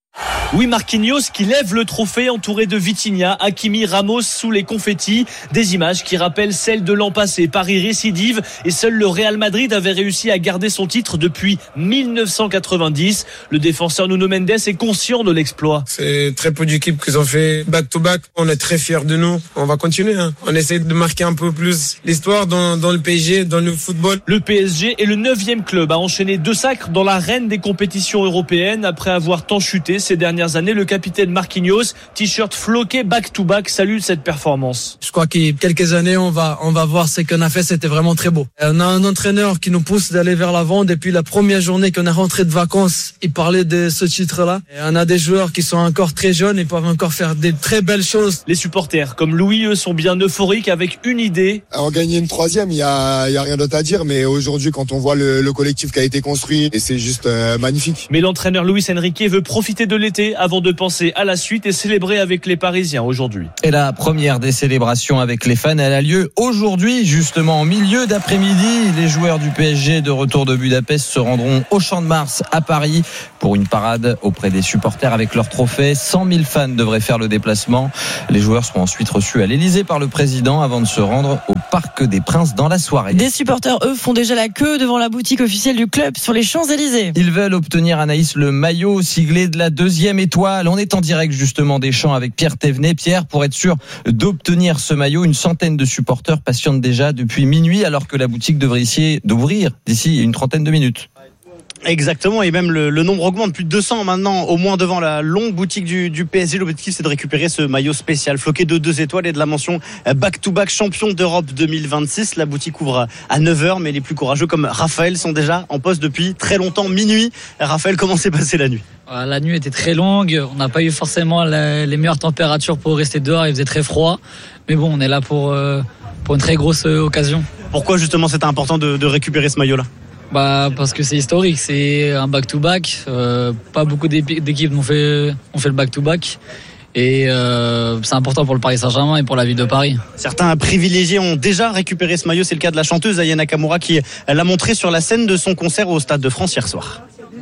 Oui, Marquinhos qui lève le trophée entouré de Vitinha, Hakimi, Ramos sous les confettis. Des images qui rappellent celles de l'an passé. Paris récidive et seul le Real Madrid avait réussi à garder son titre depuis dix-neuf cent quatre-vingt-dix. Le défenseur Nuno Mendes est conscient de l'exploit. C'est très peu d'équipes qui ont fait back-to-back. On est très fiers de nous. On va continuer. Hein. On essaie de marquer un peu plus l'histoire dans, dans le P S G, dans le football. Le P S G est le neuvième club à enchaîner deux sacres dans l'arène des compétitions européennes. Après avoir tant chuté ces dernières années, le capitaine Marquinhos, t-shirt floqué back-to-back, salue cette performance. Je crois qu'il y a quelques années, on va, on va voir ce qu'on a fait. C'était vraiment très beau. On a un entraîneur qui nous pousse d'aller vers l'avant. Depuis la première journée qu'on est rentré de vacances, il parlait de ce titre-là. Et on a des joueurs qui sont encore très jeunes et peuvent encore faire des très belles choses. Les supporters, comme Louis, eux, sont bien euphoriques avec une idée. Alors gagner une troisième, il y a, y a rien d'autre à dire. Mais aujourd'hui, quand on voit le, le collectif qui a été construit, et c'est juste euh, magnifique. Mais l'entraîneur Luis Enrique veut profiter de l'été avant de penser à la suite et célébrer avec les Parisiens aujourd'hui. Et la première des célébrations avec les fans, elle a lieu aujourd'hui, justement en milieu d'après-midi. Les joueurs du P S G de retour de Budapest se rendront au Champ de Mars à Paris pour une parade auprès des supporters avec leur trophée. cent mille fans devraient faire le déplacement. Les joueurs seront ensuite reçus à l'Elysée par le président avant de se rendre au Parc des Princes dans la soirée. Des supporters, eux, font déjà la queue devant la boutique officielle du club sur les Champs-Élysées. Ils veulent obtenir, Anaïs, le maillot siglé de la deuxième étoile. On est en direct justement des Champs avec Pierre Thévenet. Pierre, pour être sûr d'obtenir ce maillot, une centaine de supporters patientent déjà depuis minuit alors que la boutique devrait essayer d'ouvrir d'ici une trentaine de minutes. Exactement, et même le, le nombre augmente, plus de deux cents maintenant, au moins devant la longue boutique du, du P S G. L'objectif, c'est de récupérer ce maillot spécial floqué de deux étoiles et de la mention back-to-back champion d'Europe deux mille vingt-six. La boutique ouvre à neuf heures, mais les plus courageux comme Raphaël sont déjà en poste depuis très longtemps, minuit. Raphaël, comment s'est passée la nuit ? La nuit était très longue, on n'a pas eu forcément la, les meilleures températures pour rester dehors, il faisait très froid, mais bon, on est là pour, euh, pour une très grosse euh, occasion. Pourquoi justement c'était important de, de récupérer ce maillot-là ? Bah parce que c'est historique, c'est un back-to-back. Euh, pas beaucoup d'équipes ont fait, ont fait le back-to-back. Et euh, c'est important pour le Paris Saint-Germain et pour la ville de Paris. Certains privilégiés ont déjà récupéré ce maillot. C'est le cas de la chanteuse Aya Nakamura qui l'a montré sur la scène de son concert au Stade de France hier soir.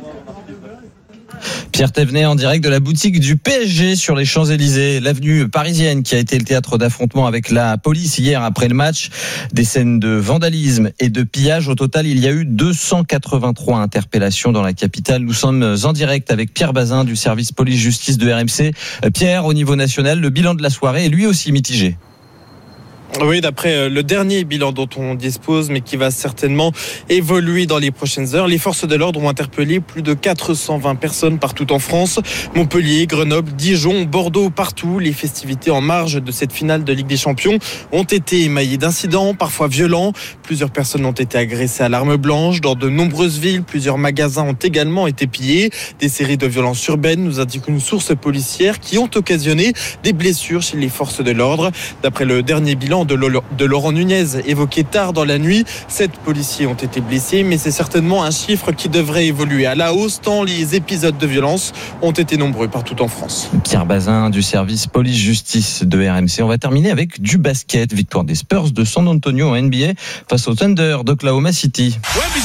Pierre Thévenet en direct de la boutique du P S G sur les Champs-Élysées, l'avenue parisienne qui a été le théâtre d'affrontements avec la police hier après le match. Des scènes de vandalisme et de pillage. Au total, il y a eu deux cent quatre-vingt-trois interpellations dans la capitale. Nous sommes en direct avec Pierre Bazin du service police-justice de R M C. Pierre, au niveau national, le bilan de la soirée est lui aussi mitigé. Oui, d'après le dernier bilan dont on dispose, mais qui va certainement évoluer dans les prochaines heures, les forces de l'ordre ont interpellé plus de quatre cent vingt personnes partout en France. Montpellier, Grenoble, Dijon, Bordeaux, partout. Les festivités en marge de cette finale de Ligue des Champions ont été émaillées d'incidents, parfois violents. Plusieurs personnes ont été agressées à l'arme blanche. Dans de nombreuses villes, plusieurs magasins ont également été pillés. Des séries de violences urbaines, nous indique une source policière, qui ont occasionné des blessures chez les forces de l'ordre. D'après le dernier bilan de Laurent Nunez évoqué tard dans la nuit, sept policiers ont été blessés, mais c'est certainement un chiffre qui devrait évoluer à la hausse tant les épisodes de violence ont été nombreux partout en France. Pierre Bazin du service police-justice de R M C. On va terminer avec du basket. Victoire des Spurs de San Antonio en N B A face au Thunder d'Oklahoma City.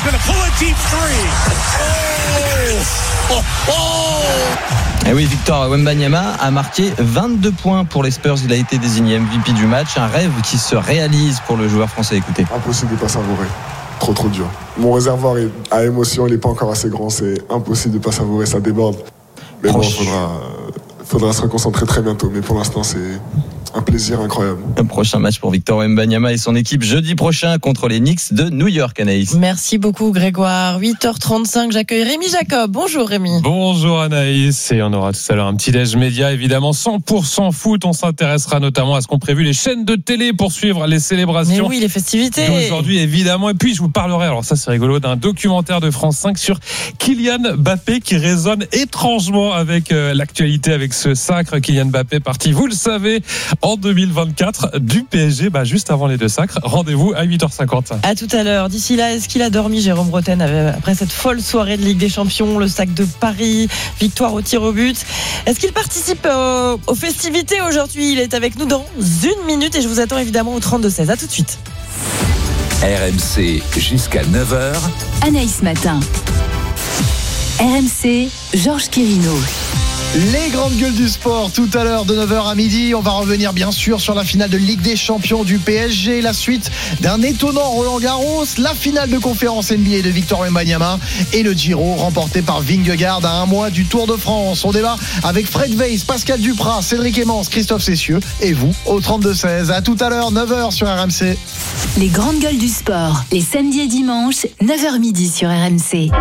Et oui, Victor Wembanyama a marqué vingt-deux points pour les Spurs. Il a été désigné M V P du match. Un rêve qui se réalise pour le joueur français. Écoutez. Impossible de ne pas savourer. Trop trop dur. Mon réservoir à émotion, il n'est pas encore assez grand. C'est impossible de ne pas savourer, ça déborde. Mais Proche. bon, il faudra, faudra se reconcentrer très bientôt. Mais pour l'instant, c'est un plaisir incroyable. Un prochain match pour Victor Wembanyama et son équipe jeudi prochain contre les Knicks de New York, Anaïs. Merci beaucoup Grégoire. huit heures trente-cinq, j'accueille Rémi Jacob. Bonjour Rémi. Bonjour Anaïs. Et on aura tout à l'heure un petit déj média, évidemment cent pour cent foot. On s'intéressera notamment à ce qu'ont prévu les chaînes de télé pour suivre les célébrations. Mais oui, les festivités. Aujourd'hui, évidemment. Et puis je vous parlerai, alors ça c'est rigolo, d'un documentaire de France cinq sur Kylian Mbappé qui résonne étrangement avec euh, l'actualité, avec ce sacre. Kylian Mbappé parti, vous le savez, en deux mille vingt-quatre du P S G, bah juste avant les deux sacres. Rendez-vous à huit heures cinquante. À tout à l'heure. D'ici là, est-ce qu'il a dormi, Jérôme Bretagne, après cette folle soirée de Ligue des Champions, le sac de Paris, victoire au tir au but? Est-ce qu'il participe euh, aux festivités aujourd'hui? Il est avec nous dans une minute et je vous attends évidemment au trente-deux seize. À tout de suite. R M C jusqu'à neuf heures. Anaïs Matin. R M C, Georges Quirino. Les grandes gueules du sport, tout à l'heure de neuf heures à midi. On va revenir bien sûr sur la finale de Ligue des Champions du P S G, la suite d'un étonnant Roland Garros, la finale de conférence N B A de Victor Wembanyama et le Giro remporté par Vingegaard à un mois du Tour de France. On débat avec Fred Weiss, Pascal Duprat, Cédric Emmens, Christophe Cessieux et vous au trente-deux seize. À tout à l'heure, neuf heures sur R M C. Les grandes gueules du sport, les samedis et dimanches, neuf heures midi sur R M C.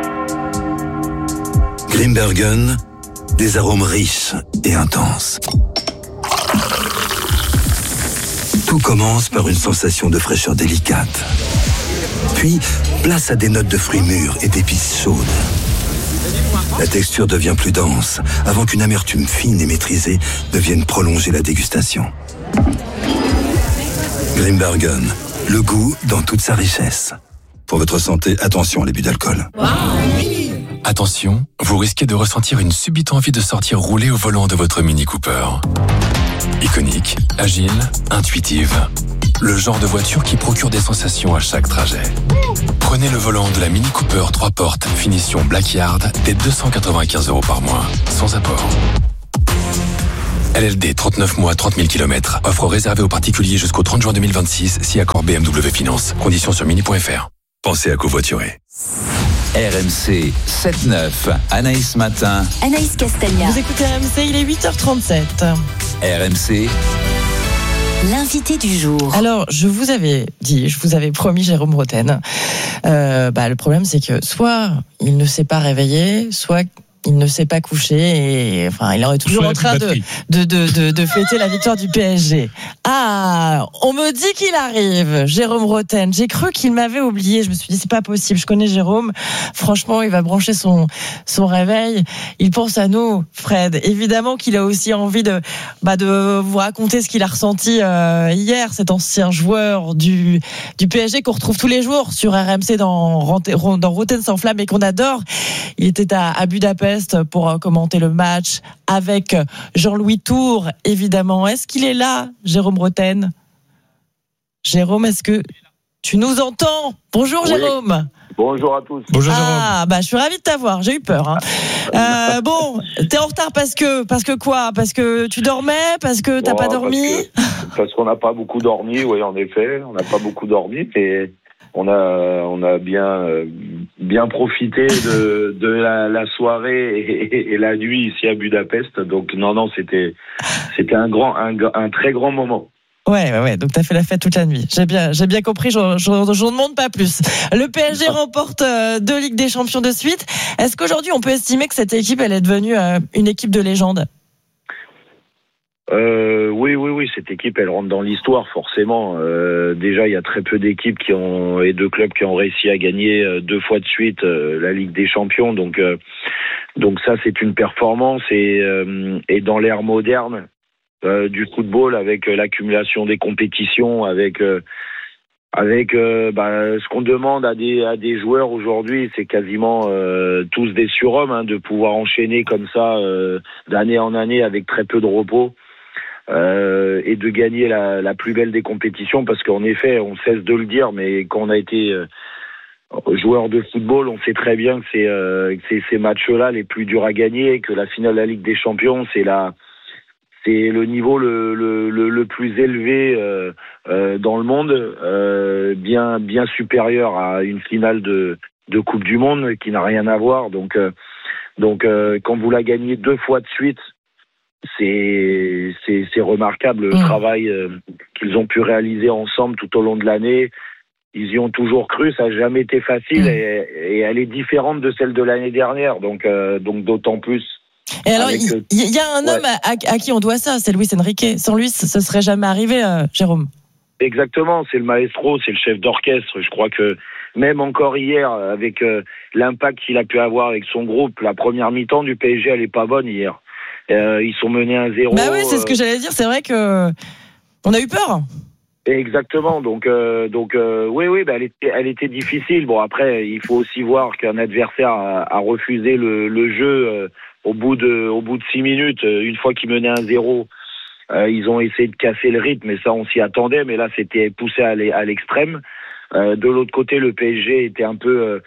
Grimbergen, des arômes riches et intenses. Tout commence par une sensation de fraîcheur délicate. Puis, place à des notes de fruits mûrs et d'épices chaudes. La texture devient plus dense, avant qu'une amertume fine et maîtrisée ne vienne prolonger la dégustation. Grimbergen, le goût dans toute sa richesse. Pour votre santé, attention à l'abus d'alcool. Attention, vous risquez de ressentir une subite envie de sortir rouler au volant de votre Mini Cooper. Iconique, agile, intuitive. Le genre de voiture qui procure des sensations à chaque trajet. Prenez le volant de la Mini Cooper trois portes, finition Blackyard, dès deux cent quatre-vingt-quinze euros par mois, sans apport. L L D, trente-neuf mois, trente mille kilomètres. Offre réservée aux particuliers jusqu'au trente juin deux mille vingt-six, si accord B M W Finance. Conditions sur mini point f r. Pensez à covoiturer. R M C sept neuf, Anaïs Matin. Anaïs Castagna. Vous écoutez R M C, il est huit heures trente-sept. R M C. L'invité du jour. Alors, je vous avais dit, je vous avais promis Jérôme Rotten. Euh, bah, le problème, c'est que soit il ne s'est pas réveillé, soit il ne s'est pas couché et enfin il est toujours en train de, de, de, de, de fêter la victoire du P S G. Ah, on me dit qu'il arrive, Jérôme Rotten. J'ai cru qu'il m'avait oublié. Je me suis dit c'est pas possible. Je connais Jérôme. Franchement, il va brancher son son réveil. Il pense à nous, Fred. Évidemment qu'il a aussi envie de bah de vous raconter ce qu'il a ressenti euh, hier. Cet ancien joueur du du P S G qu'on retrouve tous les jours sur R M C dans dans Rotten sans flamme et qu'on adore. Il était à, à Budapest pour commenter le match avec Jean-Louis Tour, évidemment. Est-ce qu'il est là, Jérôme Rotten ? Jérôme, est-ce que tu nous entends ? Bonjour, oui. Jérôme. Bonjour à tous. Bonjour, Jérôme. Ah, bah, je suis ravie de t'avoir. J'ai eu peur. Hein. Euh, bon, t'es en retard parce que, parce que quoi ? Parce que tu dormais ? Parce que t'as oh, pas dormi ? Parce, que, parce qu'on n'a pas beaucoup dormi, oui, en effet. On n'a pas beaucoup dormi, mais on a, on a bien, bien profité de, de la, la soirée et, et la nuit ici à Budapest. Donc, non, non, c'était, c'était un grand, un, un très grand moment. Ouais, ouais, ouais. Donc t'as fait la fête toute la nuit. J'ai bien, j'ai bien compris. J'en, j'en, j'en demande pas plus. Le P S G remporte euh, deux Ligues des Champions de suite. Est-ce qu'aujourd'hui on peut estimer que cette équipe, elle est devenue euh, une équipe de légende ? Euh, oui, oui, oui. Cette équipe, elle rentre dans l'histoire forcément. Euh, déjà, il y a très peu d'équipes qui ont et de clubs qui ont réussi à gagner euh, deux fois de suite euh, la Ligue des Champions. Donc, euh, donc ça, c'est une performance et, euh, et dans l'ère moderne. Euh, du football avec euh, l'accumulation des compétitions, avec euh, avec euh, bah, ce qu'on demande à des à des joueurs aujourd'hui, c'est quasiment euh, tous des surhommes hein, de pouvoir enchaîner comme ça euh, d'année en année avec très peu de repos euh, et de gagner la, la plus belle des compétitions parce qu'en effet, on cesse de le dire, mais quand on a été euh, joueur de football, on sait très bien que c'est euh, que c'est ces matchs-là les plus durs à gagner, que la finale de la Ligue des Champions, c'est la C'est le niveau le, le, le, le plus élevé euh, euh, dans le monde, euh, bien, bien supérieur à une finale de, de Coupe du Monde qui n'a rien à voir. Donc, euh, donc euh, quand vous la gagnez deux fois de suite, c'est, c'est, c'est remarquable le mmh. travail euh, qu'ils ont pu réaliser ensemble tout au long de l'année. Ils y ont toujours cru, ça n'a jamais été facile mmh. et, et elle est différente de celle de l'année dernière. Donc, euh, donc d'autant plus. Et alors, il le... y, y a un homme ouais. à, à qui on doit ça, c'est Luis Enrique. Sans lui, ce serait jamais arrivé, euh, Jérôme. Exactement, c'est le maestro, c'est le chef d'orchestre. Je crois que même encore hier, avec euh, l'impact qu'il a pu avoir avec son groupe, la première mi-temps du P S G, elle est pas bonne hier. Euh, ils sont menés un zéro. Bah oui, c'est ce que j'allais dire. C'est vrai que on a eu peur. Exactement. Donc, euh, donc, euh, oui, oui, bah, elle était, elle était difficile. Bon, après, il faut aussi voir qu'un adversaire a, a refusé le, le jeu. Euh, Au bout de, au bout de six minutes, une fois qu'ils menaient un zéro, euh, ils ont essayé de casser le rythme, et ça, on s'y attendait, mais là, c'était poussé à l'extrême. Euh, de l'autre côté, le P S G était un peu, euh,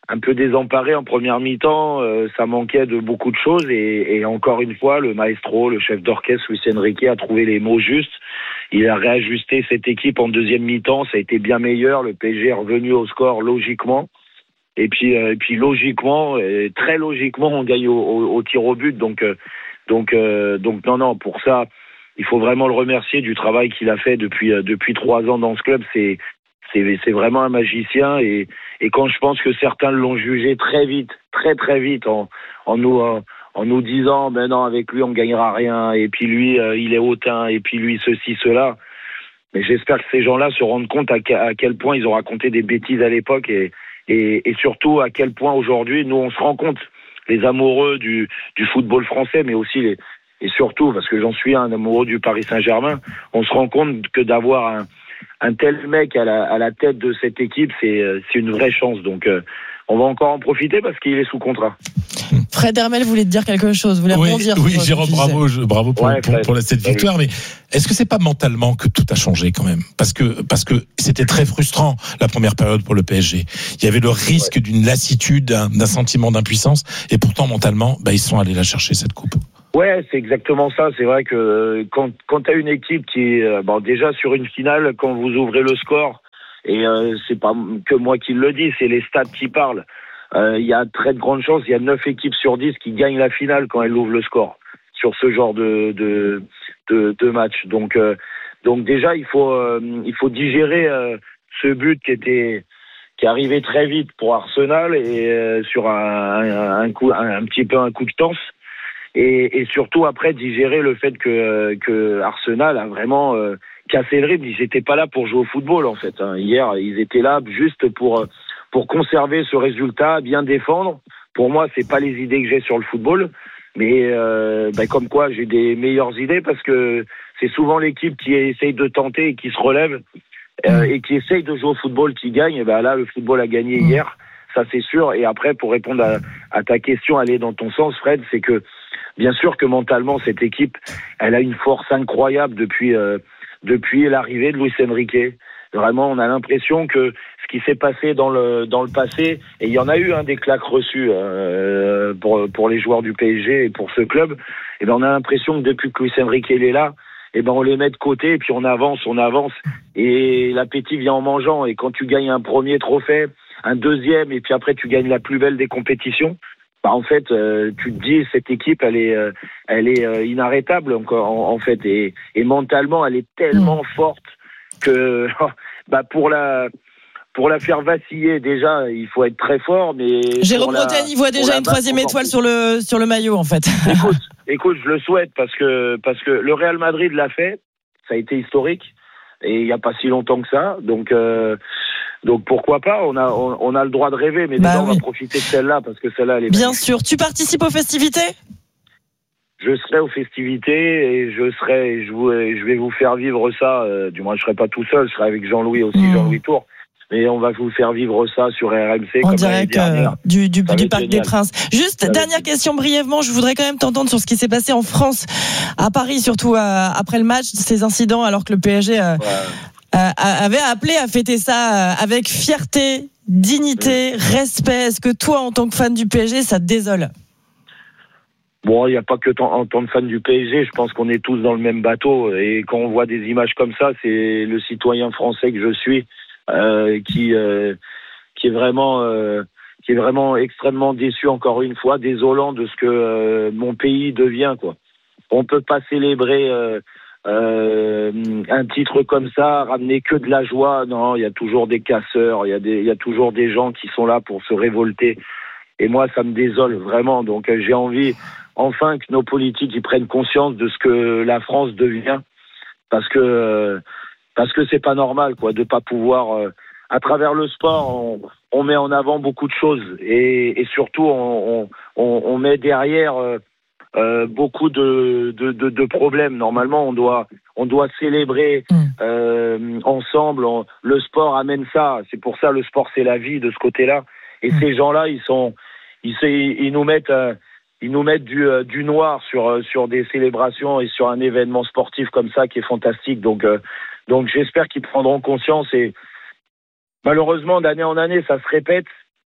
un peu désemparé en première mi-temps. Euh, ça manquait de beaucoup de choses et, et encore une fois, le maestro, le chef d'orchestre Luis Enrique a trouvé les mots justes. Il a réajusté cette équipe en deuxième mi-temps. Ça a été bien meilleur. Le P S G est revenu au score logiquement. Et puis, euh, et puis logiquement, et très logiquement, on gagne au, au, au tir au but. Donc, euh, donc, euh, donc non, non. Pour ça, il faut vraiment le remercier du travail qu'il a fait depuis euh, depuis trois ans dans ce club. C'est c'est, c'est vraiment un magicien. Et, et quand je pense que certains l'ont jugé très vite, très très vite, en, en nous en, en nous disant, ben non, avec lui on gagnera rien. Et puis lui, euh, il est hautain. Et puis lui, ceci, cela. Mais j'espère que ces gens-là se rendent compte à, à quel point ils ont raconté des bêtises à l'époque et Et, et surtout à quel point aujourd'hui nous on se rend compte, les amoureux du, du football français, mais aussi les, et surtout parce que j'en suis un amoureux du Paris Saint-Germain, on se rend compte que d'avoir un, un tel mec à la, à la tête de cette équipe, c'est, c'est une vraie chance. Donc euh, on va encore en profiter parce qu'il est sous contrat. Fred Hermel voulait te dire quelque chose, voulait oui, rebondir. Oui, Jérôme, bravo, je, bravo pour, ouais, pour, pour, pour cette victoire. Mais est-ce que c'est pas mentalement que tout a changé quand même ? Parce que parce que c'était très frustrant la première période pour le P S G. Il y avait le risque ouais. d'une lassitude, d'un, d'un sentiment d'impuissance, et pourtant mentalement, bah, ils sont allés la chercher cette coupe. Ouais, c'est exactement ça. C'est vrai que quand quand t'as une équipe qui est bon déjà sur une finale, quand vous ouvrez le score, et euh, c'est pas que moi qui le dis, c'est les stats qui parlent. Il euh, y a très de grandes chances, il y a neuf équipes sur dix qui gagnent la finale quand elles ouvrent le score sur ce genre de de de, de match. Donc euh, donc déjà il faut euh, il faut digérer euh, ce but qui était qui arrivait très vite pour Arsenal et euh, sur un, un un coup un, un petit peu un coup de tence et, et surtout après digérer le fait que que Arsenal a vraiment euh, cassé le rythme. Ils n'étaient pas là pour jouer au football en fait. Hein. Hier ils étaient là juste pour pour conserver ce résultat, bien défendre. Pour moi, c'est pas les idées que j'ai sur le football, mais euh, ben comme quoi j'ai des meilleures idées parce que c'est souvent l'équipe qui essaye de tenter et qui se relève euh, et qui essaye de jouer au football qui gagne. Et ben là, le football a gagné hier, ça c'est sûr. Et après, pour répondre à, à ta question, aller dans ton sens, Fred, c'est que bien sûr que mentalement cette équipe, elle a une force incroyable depuis euh, depuis l'arrivée de Luis Enrique. Vraiment, on a l'impression que ce qui s'est passé dans le dans le passé, et il y en a eu hein, des claques reçues euh, pour pour les joueurs du P S G et pour ce club, et ben on a l'impression que depuis que Luis Enrique est là, et ben on les met de côté et puis on avance, on avance, et l'appétit vient en mangeant. Et quand tu gagnes un premier trophée, un deuxième, et puis après tu gagnes la plus belle des compétitions, bah en fait euh, tu te dis cette équipe elle est euh, elle est euh, inarrêtable encore en, en fait, et, et mentalement elle est tellement forte que bah pour la pour la faire vaciller déjà il faut être très fort. Mais Jérôme Bretagne il voit déjà une troisième étoile sur le sur le maillot en fait. Écoute, écoute, je le souhaite parce que parce que le Real Madrid l'a fait, ça a été historique et il y a pas si longtemps que ça, donc euh, donc pourquoi pas, on a on, on a le droit de rêver, mais déjà bah oui. on va profiter de celle-là parce que celle-là elle est bien magnifique. sûr. Tu participes aux festivités? Je serai aux festivités et je serai, je, vous, je vais vous faire vivre ça. Euh, du moins, je serai pas tout seul, je serai avec Jean-Louis aussi, mmh. Jean-Louis Tour. Mais on va vous faire vivre ça sur R M C. En comme direct euh, du, du, du Parc génial. des Princes. Juste, ça dernière question brièvement, je voudrais quand même t'entendre sur ce qui s'est passé en France, à Paris, surtout euh, après le match, ces incidents, alors que le P S G euh, ouais. euh, avait appelé à fêter ça euh, avec fierté, dignité, mmh. respect. Est-ce que toi, en tant que fan du P S G, ça te désole? Bon, il n'y a pas que tant, en tant que fan du P S G, je pense qu'on est tous dans le même bateau. Et quand on voit des images comme ça, c'est le citoyen français que je suis euh, qui euh, qui est vraiment euh, qui est vraiment extrêmement déçu, encore une fois, désolant de ce que euh, mon pays devient, quoi. On peut pas célébrer euh, euh, un titre comme ça, ramener que de la joie. Non, il y a toujours des casseurs, il y a des il y a toujours des gens qui sont là pour se révolter. Et moi, ça me désole vraiment. Donc, euh, j'ai envie, enfin, que nos politiques ils prennent conscience de ce que la France devient, parce que euh, parce que c'est pas normal, quoi, de pas pouvoir. Euh, à travers le sport, on, on met en avant beaucoup de choses, et, et surtout, on, on, on met derrière euh, euh, beaucoup de, de, de, de problèmes. Normalement, on doit on doit célébrer euh, ensemble. On, le sport amène ça. C'est pour ça, le sport, c'est la vie de ce côté-là. Et ces gens-là, ils sont Ils, ils nous mettent, euh, ils nous mettent du, euh, du noir sur euh, sur des célébrations et sur un événement sportif comme ça qui est fantastique. Donc euh, donc j'espère qu'ils prendront conscience. Et malheureusement, d'année en année, ça se répète.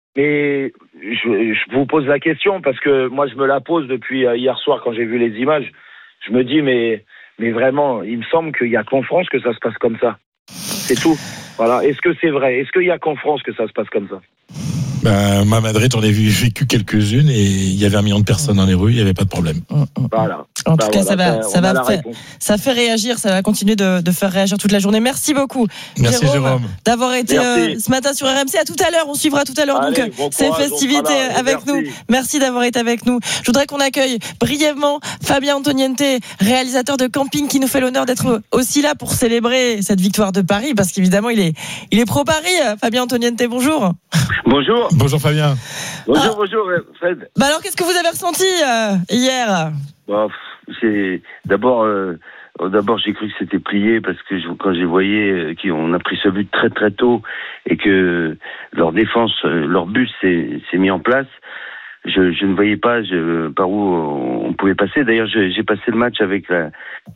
Mais je, je vous pose la question parce que moi je me la pose depuis hier soir quand j'ai vu les images. Je me dis mais mais vraiment, il me semble qu'il y a qu'en France que ça se passe comme ça. C'est tout. Voilà. Est-ce que c'est vrai ? Est-ce qu'il y a qu'en France que ça se passe comme ça ? Ben, moi, à Madrid, j'en ai vu, vécu quelques-unes et il y avait un million de personnes dans les rues, il n'y avait pas de problème. Voilà. En bah tout cas, voilà, ça va, ça va faire, ça fait réagir, ça va continuer de, de faire réagir toute la journée. Merci beaucoup, Merci Jérôme, Jérôme. d'avoir été euh, ce matin sur R M C. À tout à l'heure, on suivra tout à l'heure Allez, donc bon ces courage, festivités là, avec merci. nous. Merci d'avoir été avec nous. Je voudrais qu'on accueille brièvement Fabien Antoniente, réalisateur de Camping, qui nous fait l'honneur d'être aussi là pour célébrer cette victoire de Paris, parce qu'évidemment, il est, il est pro Paris. Fabien Antoniente, bonjour. Bonjour. Bonjour Fabien. Bonjour, Ah. bonjour Fred. Bah alors, qu'est-ce que vous avez ressenti euh, hier ? Bon, c'est d'abord, euh, d'abord j'ai cru que c'était plié parce que je, quand j'ai voyé euh, qu'on a pris ce but très très tôt et que leur défense, euh, leur but s'est, s'est mis en place, je, je ne voyais pas je, par où on pouvait passer. D'ailleurs, je, j'ai passé le match avec la,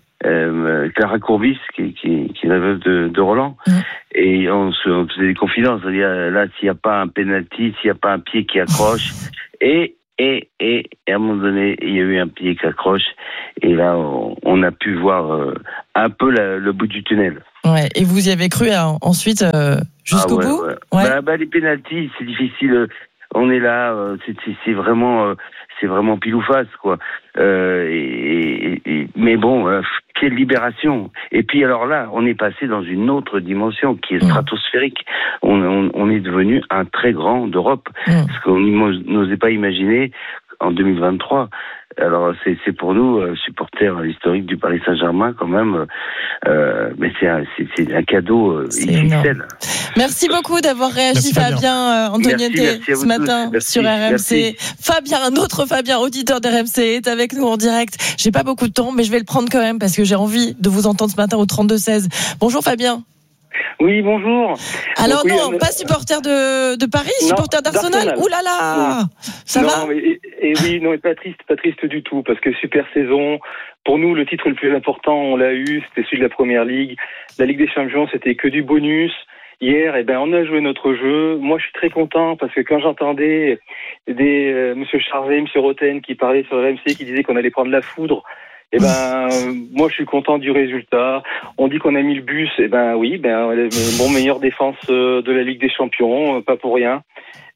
euh, Clara Courbis, qui, qui, qui est la veuve de, de Roland, mmh. et on se on faisait des confidences. C'est-à-dire, là, s'il n'y a pas un penalty, s'il n'y a pas un pied qui accroche, et Et, et, et à un moment donné, il y a eu un pied qui accroche. Et là, on, on a pu voir euh, un peu la, le bout du tunnel. Ouais, et vous y avez cru hein, ensuite euh, jusqu'au ah ouais, bout ouais. Ouais. Bah, bah, les pénaltys, c'est difficile. On est là, euh, c'est, c'est, c'est vraiment, euh, c'est vraiment pile ou face, quoi. Euh, et, et, et, mais bon, euh, quelle libération. Et puis alors là, on est passé dans une autre dimension qui est stratosphérique. On, on, on est devenu un très grand d'Europe, mmh. ce qu'on n'osait pas imaginer en deux mille vingt-trois. Alors c'est, c'est pour nous, euh, supporters historiques du Paris Saint-Germain, quand même, euh, mais c'est un, c'est, c'est un cadeau euh, X X L. Merci beaucoup d'avoir réagi, merci, Fabien euh, Antoniente, merci, merci ce matin merci, sur R M C. Merci. Fabien, un autre Fabien, auditeur d'R M C, est avec nous en direct. J'ai pas beaucoup de temps, mais je vais le prendre quand même parce que j'ai envie de vous entendre ce matin au trente-deux seize. Bonjour Fabien. Oui, bonjour. Alors Donc, non, oui, pas supporter de, de Paris, non, supporter d'Arsenal. d'Arsenal. Ouh là là, ça non, va mais, et, et oui, non, pas triste, pas triste du tout, parce que super saison. Pour nous, le titre le plus important, on l'a eu, c'était celui de la Première Ligue. La Ligue des Champions, c'était que du bonus. Hier, eh ben, on a joué notre jeu. Moi, je suis très content parce que quand j'entendais des euh, Monsieur Charvet, Monsieur Roten qui parlaient sur R M C, qui disaient qu'on allait prendre la foudre. Eh ben, euh, moi, je suis content du résultat. On dit qu'on a mis le bus. Eh ben, oui, ben, bon, meilleure défense euh, de la Ligue des Champions, euh, pas pour rien.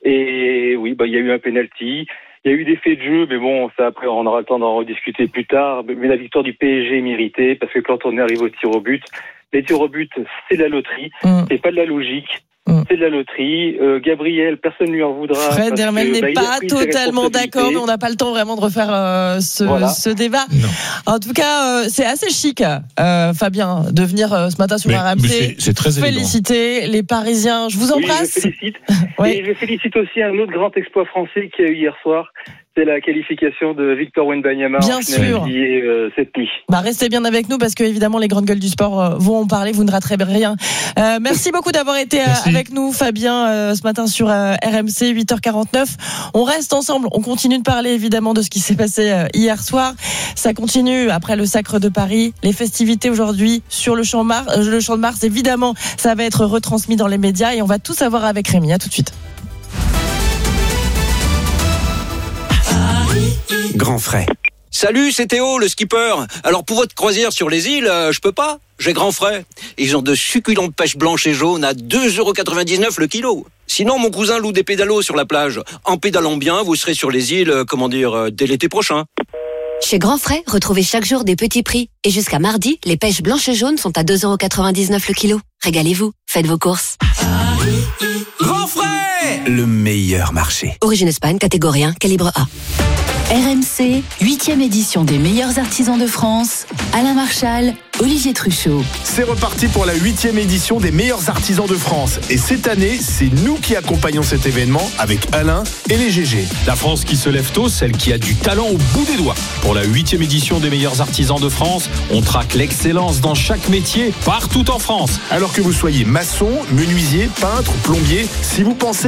Et oui, ben, il y a eu un penalty. Il y a eu des faits de jeu, mais bon, ça après, on aura le temps d'en rediscuter plus tard. Mais la victoire du P S G est méritée parce que quand on arrive au tir au but, les tirs au but, c'est de la loterie, mmh. c'est pas de la logique. Mmh. C'est de la loterie. Euh, Gabriel, personne ne lui en voudra. Fred Hermel n'est bah, pas totalement d'accord, mais on n'a pas le temps vraiment de refaire euh, ce, voilà. ce débat. Non. En tout cas, euh, c'est assez chic, euh, Fabien, de venir euh, ce matin sur mais, R M C. C'est, c'est très féliciter élégant. Les Parisiens. Je vous embrasse. Oui, je félicite. oui. Et je félicite aussi un autre grand exploit français qui a eu hier soir. C'est la qualification de Victor Wembanyama bien sûr. Qui est, euh, cette nuit. Bah restez bien avec nous parce que évidemment les grandes gueules du sport euh, vont en parler. Vous ne raterez rien. Euh, merci beaucoup d'avoir été euh, avec nous, Fabien, euh, ce matin sur euh, R M C huit heures quarante-neuf. On reste ensemble. On continue de parler évidemment de ce qui s'est passé euh, hier soir. Ça continue après le Sacre de Paris. Les festivités aujourd'hui sur le Champ de Mars. Euh, le Champ de Mars, évidemment, ça va être retransmis dans les médias et on va tout savoir avec Rémi. À tout de suite. Grand frais. Salut, c'est Théo, le skipper. Alors pour votre croisière sur les îles, euh, je peux pas. J'ai grand frais. Ils ont de succulentes pêches blanches et jaunes à deux euros quatre-vingt-dix-neuf le kilo. Sinon, mon cousin loue des pédalos sur la plage. En pédalant bien, vous serez sur les îles, euh, comment dire, euh, dès l'été prochain. Chez Grand Frais, retrouvez chaque jour des petits prix. Et jusqu'à mardi, les pêches blanches et jaunes sont à deux euros quatre-vingt-dix-neuf le kilo. Régalez-vous, faites vos courses. Grand Frais, le meilleur marché. Origine Espagne, catégorie un, calibre A. R M C, huitième édition des meilleurs artisans de France. Alain Marchal, Olivier Truchot. C'est reparti pour la huitième édition des meilleurs artisans de France. Et cette année, c'est nous qui accompagnons cet événement avec Alain et les G G. La France qui se lève tôt, celle qui a du talent au bout des doigts. Pour la huitième édition des meilleurs artisans de France, on traque l'excellence dans chaque métier, partout en France. Alors que vous soyez maçon, menuisier, peintre, plombier, si vous pensez être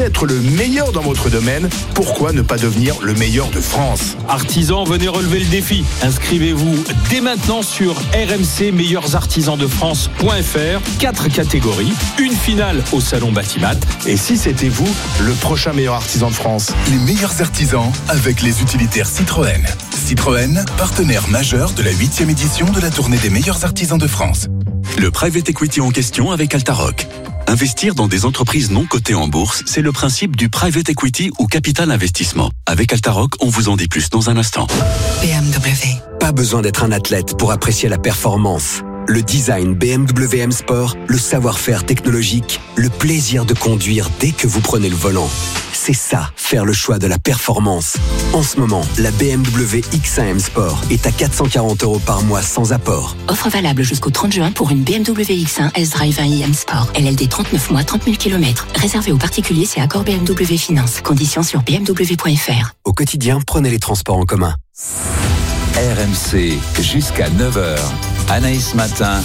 être le meilleur dans votre domaine, pourquoi ne pas devenir le meilleur de France ? Artisans, venez relever le défi. Inscrivez-vous dès maintenant sur r m c meilleurs artisans de france point f r. Quatre catégories, une finale au salon Batimat. Et si c'était vous, le prochain meilleur artisan de France ? Les meilleurs artisans avec les utilitaires Citroën. Citroën, partenaire majeur de la huitième édition de la tournée des meilleurs artisans de France. Le private equity en question avec Altaroc. Investir dans des entreprises non cotées en bourse, c'est le principe du private equity ou capital investissement. Avec Altaroc, on vous en dit plus dans un instant. B M W. Pas besoin d'être un athlète pour apprécier la performance. Le design B M W M Sport, le savoir-faire technologique, le plaisir de conduire dès que vous prenez le volant. C'est ça, faire le choix de la performance. En ce moment, la B M W X un M Sport est à quatre cent quarante euros par mois sans apport. Offre valable jusqu'au trente juin pour une B M W X un S-Drive un i M Sport. L L D trente-neuf mois, trente mille kilomètres. Réservé aux particuliers, c'est accord B M W Finance. Conditions sur b m w point f r. Au quotidien, prenez les transports en commun. R M C, jusqu'à neuf heures. Anaïs Matin.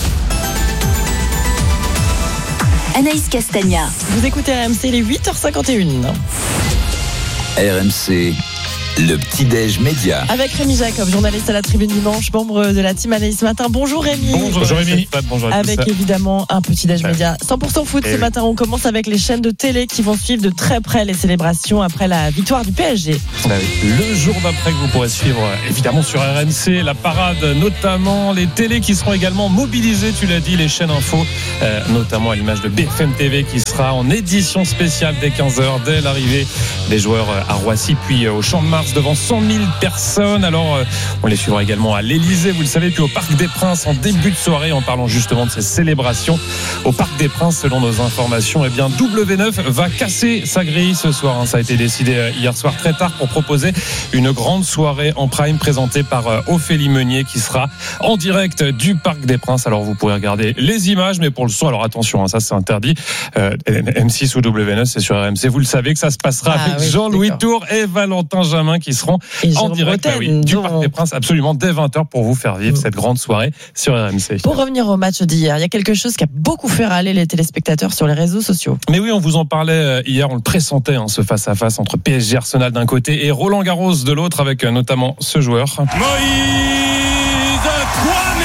Anaïs Castagna. Vous écoutez R M C, les huit heures cinquante et une. R M C, le petit-déj média. Avec Rémi Jacob, journaliste à la Tribune Dimanche, membre de la team Anaïs Matin. Bonjour Rémi. Bonjour, bonjour Rémi. Bonjour à tous. Avec évidemment un petit-déj ouais. média cent pour cent foot. Et ce oui. matin, on commence avec les chaînes de télé qui vont suivre de très près les célébrations après la victoire du P S G. Bah oui. Le jour d'après que vous pourrez suivre évidemment sur R M C, la parade notamment, les télés qui seront également mobilisées, tu l'as dit, les chaînes info, euh, notamment à l'image de B F M T V qui sera en édition spéciale dès quinze heures, dès l'arrivée des joueurs à Roissy, puis au Champ de Mars devant cent mille personnes. Alors on les suivra également à l'Elysée, vous le savez, puis au Parc des Princes en début de soirée, en parlant justement de ces célébrations au Parc des Princes. Selon nos informations, eh bien W neuf va casser sa grille ce soir, hein. Ça a été décidé hier soir très tard pour proposer une grande soirée en prime présentée par Ophélie Meunier qui sera en direct du Parc des Princes. Alors vous pourrez regarder les images, mais pour le son, alors attention, hein, ça c'est interdit. euh, M six ou W neuf, c'est sur R M C, vous le savez que ça se passera ah, avec oui, Jean-Louis Tour et Valentin Jamin qui seront et en direct bah oui, du Parc des Princes, absolument dès vingt heures, pour vous faire vivre mmh. cette grande soirée sur R M C. Pour revenir au match d'hier, il y a quelque chose qui a beaucoup fait râler les téléspectateurs sur les réseaux sociaux. Mais oui, on vous en parlait hier, on le pressentait, hein, ce face-à-face entre P S G Arsenal d'un côté et Roland Garros de l'autre, avec notamment ce joueur Moïse Kouamé.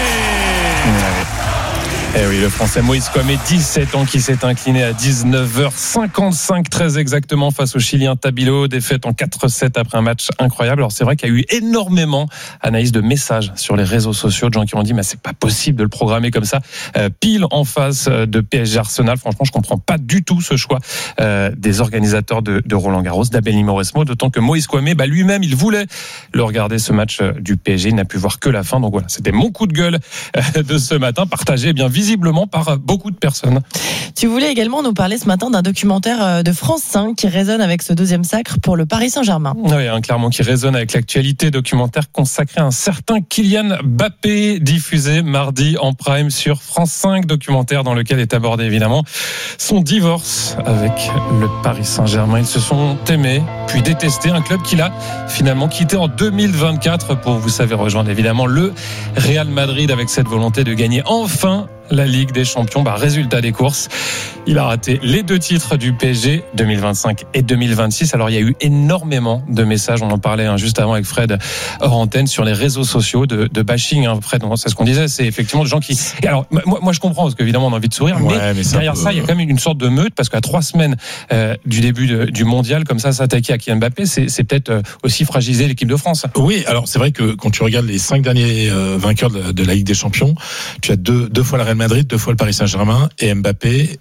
Eh oui, le Français Moïse Kouamé, dix-sept ans, qui s'est incliné à dix-neuf heures cinquante-cinq très exactement face au Chilien Tabilo, défaite en quatre sept après un match incroyable. Alors c'est vrai qu'il y a eu énormément, Anaïs, de messages sur les réseaux sociaux de gens qui ont dit mais c'est pas possible de le programmer comme ça, euh, pile en face de P S G Arsenal. Franchement, je comprends pas du tout ce choix euh, des organisateurs de, de Roland Garros, d'Abel Mauresmo, d'autant que Moïse Kouamé, bah, lui-même, il voulait le regarder, ce match du P S G, il n'a pu voir que la fin. Donc voilà, c'était mon coup de gueule euh, de ce matin, partagé bien visiblement par beaucoup de personnes. Tu voulais également nous parler ce matin d'un documentaire de France cinq qui résonne avec ce deuxième sacre pour le Paris Saint-Germain. Oui, hein, clairement, qui résonne avec l'actualité. Documentaire consacré à un certain Kylian Mbappé, diffusé mardi en prime sur France cinq. Documentaire dans lequel est abordé évidemment son divorce avec le Paris Saint-Germain. Ils se sont aimés, puis détestés. Un club qu'il a finalement quitté en deux mille vingt-quatre pour, vous savez, rejoindre évidemment le Real Madrid, avec cette volonté de gagner enfin la Ligue des Champions. Bah, résultat des courses, il a raté les deux titres du P S G deux mille vingt-cinq et deux mille vingt-six. Alors il y a eu énormément de messages, on en parlait hein, juste avant avec Fred hors antenne, sur les réseaux sociaux de, de bashing. Hein, Fred, c'est ce qu'on disait, c'est effectivement des gens qui... Et alors moi, moi je comprends, parce qu'évidemment on a envie de sourire, ouais, mais, mais derrière ça, peu... ça il y a quand même une sorte de meute, parce qu'à trois semaines euh, du début de, du mondial, comme ça, s'attaquer à Kylian Mbappé, c'est, c'est peut-être euh, aussi fragiliser l'équipe de France. Oui, alors c'est vrai que quand tu regardes les cinq derniers euh, vainqueurs de, de la Ligue des Champions, tu as deux, deux fois le Real Madrid, deux fois le Paris Saint-Germain, et Mbappé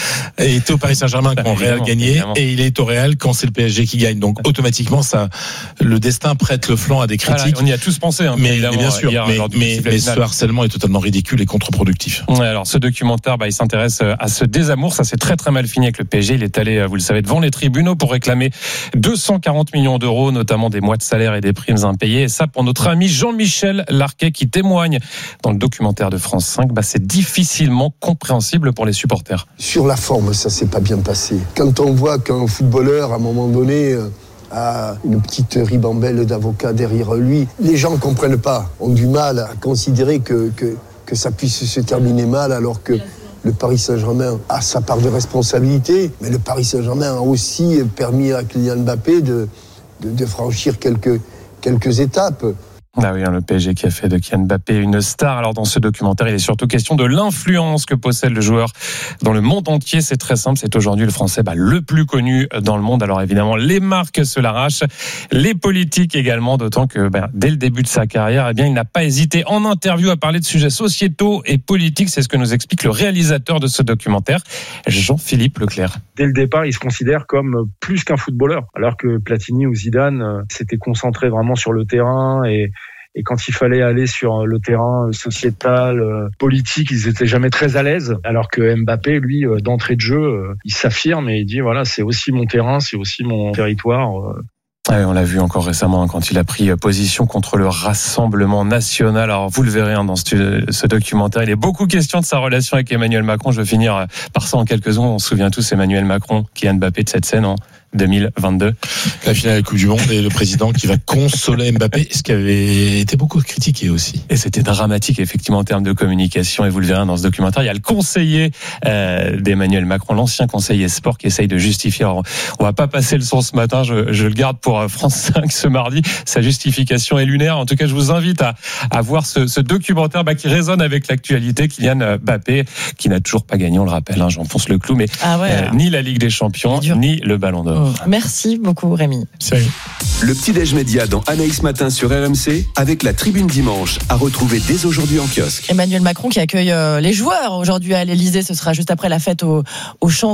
était au Paris Saint-Germain quand le Real gagnait, et il est au Real quand c'est le P S G qui gagne. Donc automatiquement, ça, le destin prête le flanc à des critiques. Voilà, on y a tous pensé, hein, mais, mais bien sûr, hier, mais, mais, mais ce harcèlement est totalement ridicule et contre-productif. Ouais, alors ce documentaire, bah, il s'intéresse à ce désamour. Ça s'est très très mal fini avec le P S G. Il est allé, vous le savez, devant les tribunaux pour réclamer deux cent quarante millions d'euros, notamment des mois de salaire et des primes impayées. Et ça, pour notre ami Jean-Michel Larquet, qui témoigne dans le documentaire de France cinq, bah, c'est difficilement compréhensible pour les supporters. Sur la forme, ça s'est pas bien passé. Quand on voit qu'un footballeur, à un moment donné, a une petite ribambelle d'avocats derrière lui, les gens comprennent pas, ont du mal à considérer que, que, que ça puisse se terminer mal, alors que le Paris Saint-Germain a sa part de responsabilité, mais le Paris Saint-Germain a aussi permis à Kylian Mbappé de, de, de franchir quelques, quelques étapes. Ah oui, le P S G qui a fait de Kylian Mbappé une star. Alors dans ce documentaire, il est surtout question de l'influence que possède le joueur dans le monde entier. C'est très simple, c'est aujourd'hui le Français bah, le plus connu dans le monde. Alors évidemment, les marques se l'arrachent, les politiques également, d'autant que bah, dès le début de sa carrière, eh bien, il n'a pas hésité en interview à parler de sujets sociétaux et politiques. C'est ce que nous explique le réalisateur de ce documentaire, Jean-Philippe Leclerc. Dès le départ, il se considère comme plus qu'un footballeur, alors que Platini ou Zidane s'étaient concentrés vraiment sur le terrain et Et quand il fallait aller sur le terrain sociétal, politique, ils étaient jamais très à l'aise. Alors que Mbappé, lui, d'entrée de jeu, il s'affirme et il dit voilà, c'est aussi mon terrain, c'est aussi mon territoire. Ouais, on l'a vu encore récemment quand il a pris position contre le Rassemblement national. Alors vous le verrez hein, dans ce, ce documentaire, il est beaucoup question de sa relation avec Emmanuel Macron. Je vais finir par ça en quelques secondes. On se souvient tous Emmanuel Macron, Kylian Mbappé de cette scène en deux mille vingt-deux. La finale de la Coupe du Monde et le président qui va consoler Mbappé, ce qui avait été beaucoup critiqué aussi. Et c'était dramatique effectivement en termes de communication, et vous le verrez dans ce documentaire. Il y a le conseiller euh, d'Emmanuel Macron, l'ancien conseiller sport, qui essaye de justifier. Alors, on va pas passer le son ce matin, je, je le garde pour France cinq ce mardi. Sa justification est lunaire. En tout cas, je vous invite à, à voir ce, ce documentaire bah, qui résonne avec l'actualité. Kylian Mbappé, qui n'a toujours pas gagné, on le rappelle, hein, j'enfonce le clou, mais ah ouais, euh, ni la Ligue des Champions, ni le Ballon d'Or. Merci beaucoup Rémi. Salut. Le petit-déj média dans Anaïs Matin sur R M C avec la Tribune Dimanche à retrouver dès aujourd'hui en kiosque. Emmanuel Macron qui accueille les joueurs aujourd'hui à l'Elysée. Ce sera juste après la fête au, au champ.